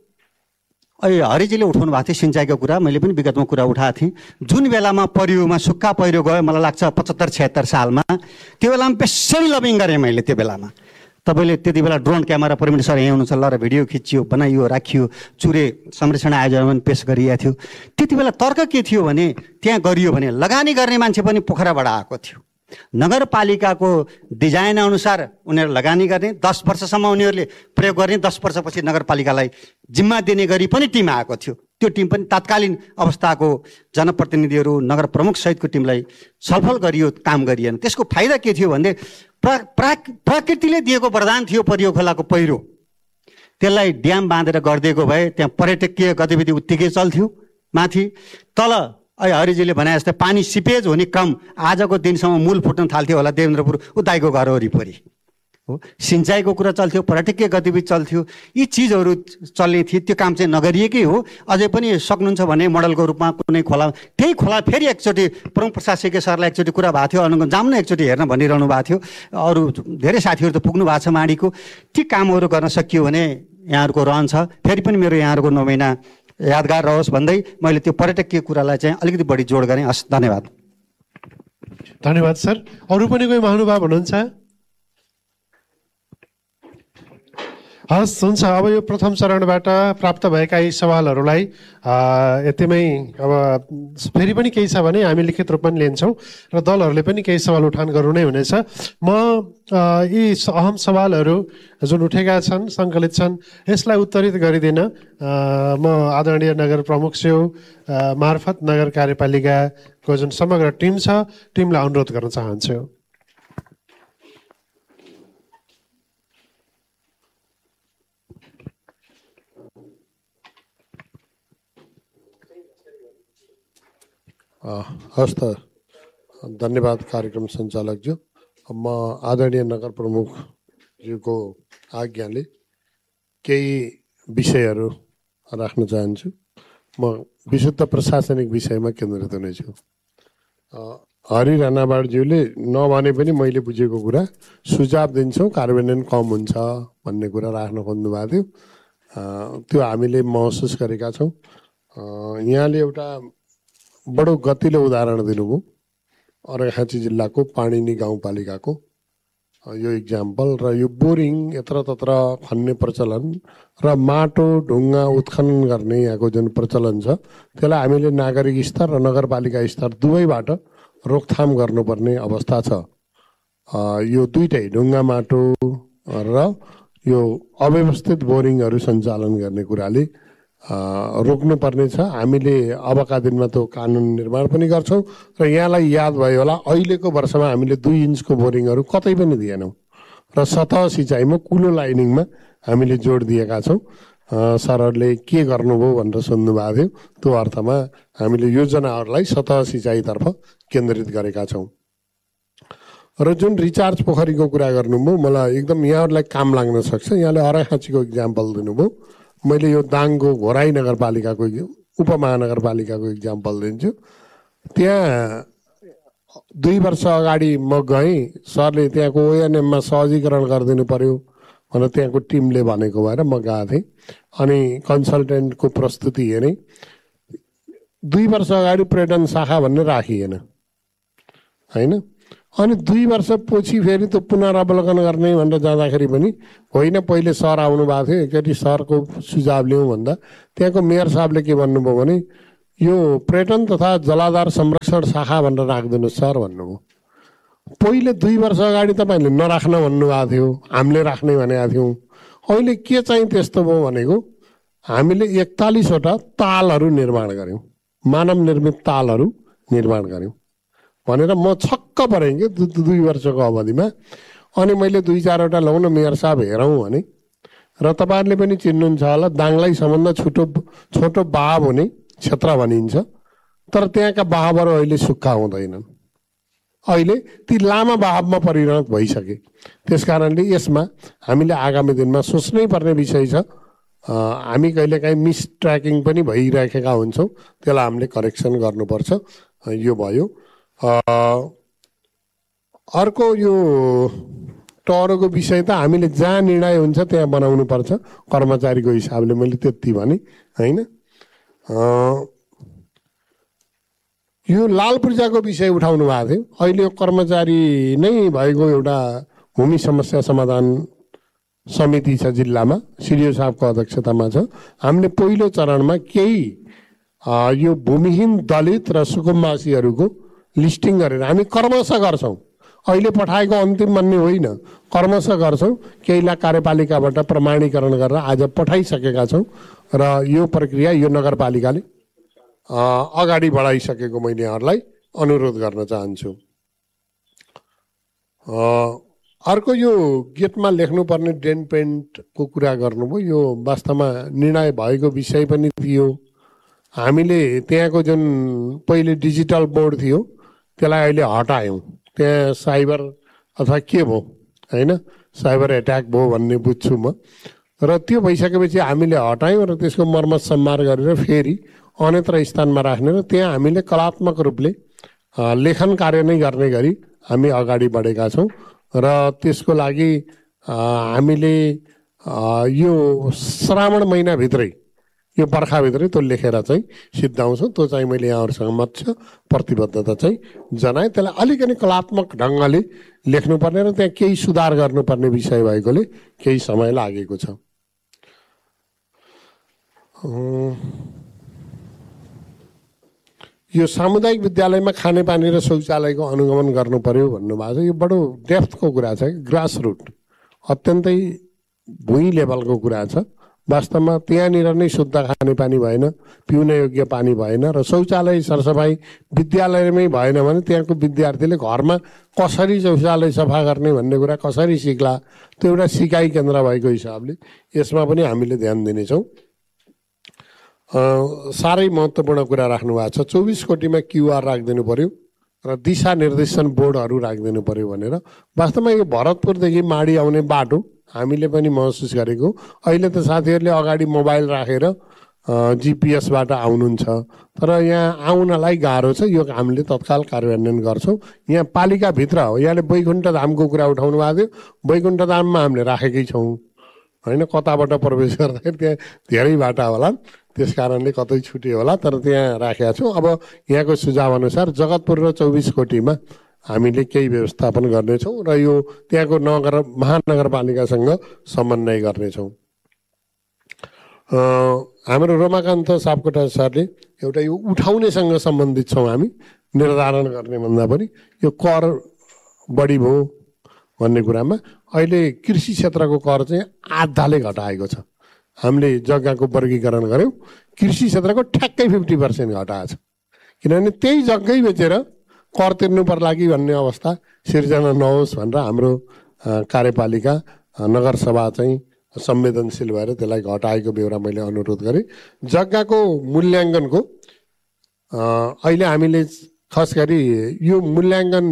अहिले हरिजीले उठाउनु भएको थियो सिँचाइको कुरा, मैले पनि विगतमा कुरा उठाएको थिएँ। जुन बेलामा परियोमा सुक्खा पहिरो गयो, मलाई लाग्छ 75-76 सालमा, त्यो बेलामा बेसरी लबिङ गरेँ मैले। त्यो बेलामा तपाईँले त्यति बेला ड्रोन क्यामेरा परमिट सर यहाँ हुनुहुन्छ, ल र भिडियो खिचियो, बनाइयो, राखियो, चुरे संरक्षण आयोजना पनि पेस गरिएको थियो। त्यति बेला तर्क के थियो भने, त्यहाँ गरियो भने लगानी गर्ने मान्छे पनि पोखराबाट आएको थियो। नगरपालिकाको डिजाइन अनुसार उनीहरू लगानी गर्ने, 10 वर्षसम्म उनीहरूले प्रयोग गर्ने, 10 वर्षपछि नगरपालिकालाई जिम्मा दिने गरी पनि टिम आएको थियो। त्यो टिम पनि तात्कालीन अवस्थाको जनप्रतिनिधिहरू, नगर प्रमुख सहितको टिमलाई छलफल गरियो, काम गरिएन। त्यसको फाइदा के थियो भने प्रकृतिले दिएको वरदान थियो परियो खोलाको पहिरो, त्यसलाई ड्याम बाँधेर गरिदिएको भए त्यहाँ पर्यटकीय गतिविधि उत्तिकै चल्थ्यो। माथि तल हरिजीले भने जस्तै पानी सिपेज हुने क्रम आजको दिनसम्म मूल फुट्न थाल्थ्यो होला देवेन्द्रपुर उदाईको घर वरिपरि हो। सिँचाइको कुरा चल्थ्यो, पर्यटकीय गतिविधि चल्थ्यो, यी चिजहरू चल्ने थिए। त्यो काम चाहिँ नगरिएकै हो। अझै पनि सक्नुहुन्छ भने मोडलको रूपमा कुनै खोला, त्यही खोला फेरि एकचोटि प्रमुख प्रशासकीय सरलाई एकचोटि कुरा भएको थियो, अनुगमन जाऊँ न एकचोटि हेर्न भनिरहनु भएको थियो। अरू धेरै साथीहरू त पुग्नु भएको छ माडीको। ती कामहरू गर्न सकियो भने यहाँहरूको रहन्छ। फेरि पनि मेरो यहाँहरूको 9 महिना यादगार रहोस् भन्दै मैले त्यो पर्यटकीय कुरालाई चाहिँ अलिकति बढी जोड गरेँ। हस्, धन्यवाद। धन्यवाद सर। अरू पनि कोही महानुभाव हुनुहुन्छ? हस्, हुन्छ। अब यो प्रथम चरणबाट प्राप्त भएका यी सवालहरूलाई यतिमै, अब फेरि पनि केही छ भने हामी लिखित रूपमा लिन्छौँ र दलहरूले पनि केही सवाल उठान गर्नु नै हुनेछ। म यी अहम सवालहरू जुन उठेका छन्, सङ्कलित छन्, यसलाई उत्तरित गरिदिन म आदरणीय नगर प्रमुख स्यौ मार्फत नगर कार्यपालिकाको जुन समग्र टिम छ, टिमलाई अनुरोध गर्न चाहन्छु। हस् त, धन्यवाद कार्यक्रम सञ्चालकज्यू। म आदरणीय नगर प्रमुखज्यूको आज्ञाले केही विषयहरू राख्न चाहन्छु। म विशुद्ध प्रशासनिक विषयमा केन्द्रित हुनेछु। हरि राणावाडज्यूले नभने पनि मैले बुझेको कुरा सुझाव दिन्छौँ, कार्यान्वयन कम हुन्छ भन्ने कुरा राख्न खोज्नु भएको थियो। त्यो हामीले महसुस गरेका छौँ। यहाँले एउटा बडो गतिलो उदाहरण दिनुभयो, अर्घाखाँची जिल्लाको पाणिनी गाउँपालिकाको यो इक्जाम्पल। र यो बोरिङ यत्रतत्र खन्ने प्रचलन र माटो ढुङ्गा उत्खनन गर्ने यहाँको जुन प्रचलन छ, त्यसलाई हामीले नागरिक स्तर र नगरपालिका स्तर दुवैबाट रोकथाम गर्नुपर्ने अवस्था छ। यो दुइटै ढुङ्गा माटो र यो अव्यवस्थित बोरिङहरू सञ्चालन गर्ने कुराले रोक्नुपर्ने छ। हामीले अबका दिनमा त्यो कानुन निर्माण पनि गर्छौँ। र यहाँलाई याद भयो होला, अहिलेको वर्षमा हामीले 2 इन्चको बोरिङहरू कतै पनि दिएनौँ र सतह सिँचाइमा कुलो लाइनिङमा हामीले जोड दिएका छौँ। सरहरूले के गर्नुभयो भनेर सोध्नु भएको थियो, त्यो अर्थमा हामीले योजनाहरूलाई सतह सिँचाइतर्फ केन्द्रित गरेका छौँ। र जुन रिचार्ज पोखरीको कुरा गर्नुभयो, मलाई एकदम यहाँहरूलाई काम लाग्न सक्छ। यहाँले अर्घाखाँचीको इक्जाम्पल दिनुभयो, मैले यो दाङको घोराई नगरपालिकाको उपमहानगरपालिकाको इक्जाम्पल दिन्छु। त्यहाँ 2 वर्ष अगाडि म गएँ, सरले त्यहाँको ओएनएममा सहजीकरण गरिदिनु पर्यो भनेर त्यहाँको टिमले भनेको भएर म गएको थिएँ। अनि कन्सल्टेन्टको प्रस्तुति हेरेँ। 2 वर्ष अगाडि पर्यटन शाखा भन्ने राखिएन होइन। अनि 2 वर्षपछि फेरि त्यो पुनरावलोकन गर्ने भनेर जाँदाखेरि पनि होइन, पहिले सर आउनु भएको थियो, एकचोटि सरको सुझाव लिउँ भन्दा त्यहाँको मेयर साहबले के भन्नुभयो भने यो पर्यटन तथा जलाधार संरक्षण शाखा भनेर राखिदिनु सर भन्नुभयो। पहिले 2 वर्ष अगाडि तपाईँहरूले नराख्न भन्नुभएको थियो, हामीले राख्ने भनेका थियौँ। अहिले के चाहिँ त्यस्तो भयो भनेको हामीले 41वटा तालहरू निर्माण गऱ्यौँ, मानव निर्मित तालहरू निर्माण गऱ्यौँ भनेर म छक्क परेँ कि 2 वर्षको अवधिमा। अनि मैले 2-4वटा ल्याउन मेयर साहब हेरौँ भने, र तपाईँहरूले पनि चिन्नुहुन्छ होला, दाङलाई सबभन्दा छोटो बहाव हुने क्षेत्र भनिन्छ, तर त्यहाँका बहावहरू अहिले सुक्खा हुँदैनन्, अहिले ती लामा बहावमा परिणत भइसके। त्यस कारणले यसमा हामीले आगामी दिनमा सोच्नै पर्ने विषय छ। हामी कहिलेकाहीँ मिस ट्र्याकिङ पनि भइरहेका हुन्छौँ, त्यसलाई हामीले करेक्सन गर्नुपर्छ। यो भयो। अर्को यो टहरको विषय त हामीले जहाँ निर्णय हुन्छ त्यहाँ बनाउनु पर्छ कर्मचारीको हिसाबले, मैले त्यति भने होइन। यो लाल पूर्जाको विषय उठाउनु भएको थियो। अहिले यो कर्मचारी नै भएको एउटा भूमि समस्या समाधान समिति छ जिल्लामा, सिडिओ साहबको अध्यक्षतामा छ। हामीले पहिलो चरणमा केही यो भूमिहीन दलित र सुकुम्बासीहरूको लिस्टिङ गरेर हामी कर्मश गर्छौँ। अहिले पठाएको अन्तिम भन्ने होइन, कर्मश गर्छौँ। केहीलाई कार्यपालिकाबाट प्रमाणीकरण गरेर आज पठाइसकेका छौँ र यो प्रक्रिया यो नगरपालिकाले अगाडि बढाइसकेको मैले यहाँहरूलाई अनुरोध गर्न चाहन्छु। अर्को यो गेटमा लेख्नुपर्ने डेन पेन्टको कुरा गर्नुभयो, यो वास्तवमा निर्णय भएको विषय पनि थियो। हामीले त्यहाँको जुन पहिले डिजिटल बोर्ड थियो त्यसलाई अहिले हटायौँ। त्यहाँ साइबर अथवा के भयो होइन, साइबर एट्याक भयो भन्ने बुझ्छु म। र त्यो भइसकेपछि हामीले हटायौँ र त्यसको मर्मत सम्मार गरेर फेरि अन्यत्र स्थानमा राख्ने र त्यहाँ हामीले कलात्मक रूपले लेखन कार्य नै गर्ने गरी हामी अगाडि बढेका छौँ। र त्यसको लागि हामीले यो श्रावण महिनाभित्रै, यो बर्खाभित्रै त्यो लेखेर चाहिँ सिद्धाउँछौँ। त्यो चाहिँ मैले यहाँहरूसँग मत छ, प्रतिबद्धता चाहिँ जनाएँ। त्यसलाई अलिकति कलात्मक ढङ्गले लेख्नुपर्ने र त्यहाँ केही सुधार गर्नुपर्ने विषय भएकोले केही समय लागेको छ। यो सामुदायिक विद्यालयमा खानेपानी र शौचालयको अनुगमन गर्नु पर्यो भन्नुभएको छ। यो बडो डेप्थको कुरा छ, ग्रास रुट अत्यन्तै भुइँ लेभलको कुरा छ। वास्तवमा त्यहाँनिर नै शुद्ध खानेपानी भएन, पिउन योग्य पानी भएन र शौचालय सरसफाइ विद्यालयमै भएन भने त्यहाँको विद्यार्थीले घरमा कसरी शौचालय सफा गर्ने भन्ने कुरा कसरी सिक्ला, त्यो एउटा सिकाइ केन्द्र भएको हिसाबले यसमा पनि हामीले ध्यान दिनेछौँ। साह्रै महत्त्वपूर्ण कुरा राख्नु भएको छ। 24 कोटीमा क्युआर राखिदिनु पर्यो र दिशा निर्देशन बोर्डहरू राखिदिनु पर्यो भनेर। वास्तवमा यो भरतपुरदेखि माडी आउने बाटो हामीले पनि महसुस गरेको। अहिले त साथीहरूले अगाडि मोबाइल राखेर जिपिएसबाट आउनुहुन्छ, तर यहाँ आउनलाई गाह्रो छ। यो हामीले तत्काल कार्यान्वयन गर्छौँ। यहाँ पालिकाभित्र हो, यहाँले वैकुण्ठ धामको कुरा उठाउनु भएको थियो, वैकुण्ठ धाममा हामीले राखेकै छौँ होइन। कताबाट प्रवेश गर्दाखेरि त्यहाँ धेरै बाटा होला, त्यस कारणले कतै छुट्यो होला, तर त्यहाँ राखेका छौँ। अब यहाँको सुझाव अनुसार जगतपुर र 24 कोटीमा हामीले केही व्यवस्थापन गर्नेछौँ र यो त्यहाँको महानगरपालिकासँग समन्वय गर्नेछौँ। हाम्रो रमाकान्त सापकोटा सरले एउटा यो उठाउनेसँग सम्बन्धित छौँ हामी, निर्धारण गर्ने भन्दा पनि यो कर बढी भयो भन्ने कुरामा। अहिले कृषि क्षेत्रको कर चाहिँ आधाले घटाएको छ। हामीले जग्गाको वर्गीकरण गऱ्यौँ, कृषि क्षेत्रको ठ्याक्कै 50% घटाएको छ, किनभने त्यही जग्गै बेचेर कर तिर्नु पर्ला कि भन्ने अवस्था सिर्जना नहोस् भनेर हाम्रो कार्यपालिका नगरसभा चाहिँ संवेदनशील भएर त्यसलाई घटाएको बेहोरा मैले अनुरोध गरेँ। जग्गाको मूल्याङ्कनको अहिले हामीले खास गरी यो मूल्याङ्कन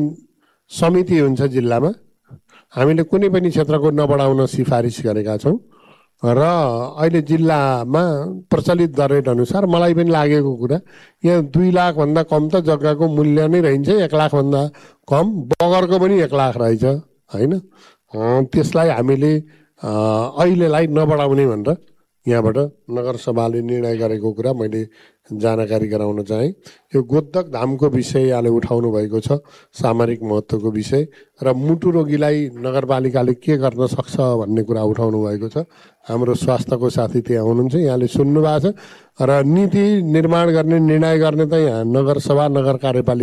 समिति हुन्छ जिल्लामा, हामीले कुनै पनि क्षेत्रको नबढाउन सिफारिस गरेका छौँ र अहिले जिल्लामा प्रचलित दर रेट अनुसार मलाई पनि लागेको कुरा यहाँ 2 लाखभन्दा कम त जग्गाको मूल्य नै रहन्छ, 1 लाखभन्दा कम बगरको पनि 1 लाख रहेछ होइन। त्यसलाई हामीले अहिलेलाई नबढाउने भनेर यहाँबाट नगरसभाले निर्णय गरेको कुरा मैले जानकारी गराउन चाहेँ। यो गोद्धक धामको विषय यहाँले उठाउनु भएको छ, सामरिक महत्त्वको विषय, र मुटु रोगीलाई नगरपालिकाले के गर्न सक्छ भन्ने कुरा उठाउनु भएको छ। हाम्रो स्वास्थ्यको साथी त्यहाँ हुनुहुन्छ, यहाँले सुन्नु भएको छ। र नीति निर्माण गर्ने निर्णय गर्ने त यहाँ नगरसभा नगर कार्यपालिका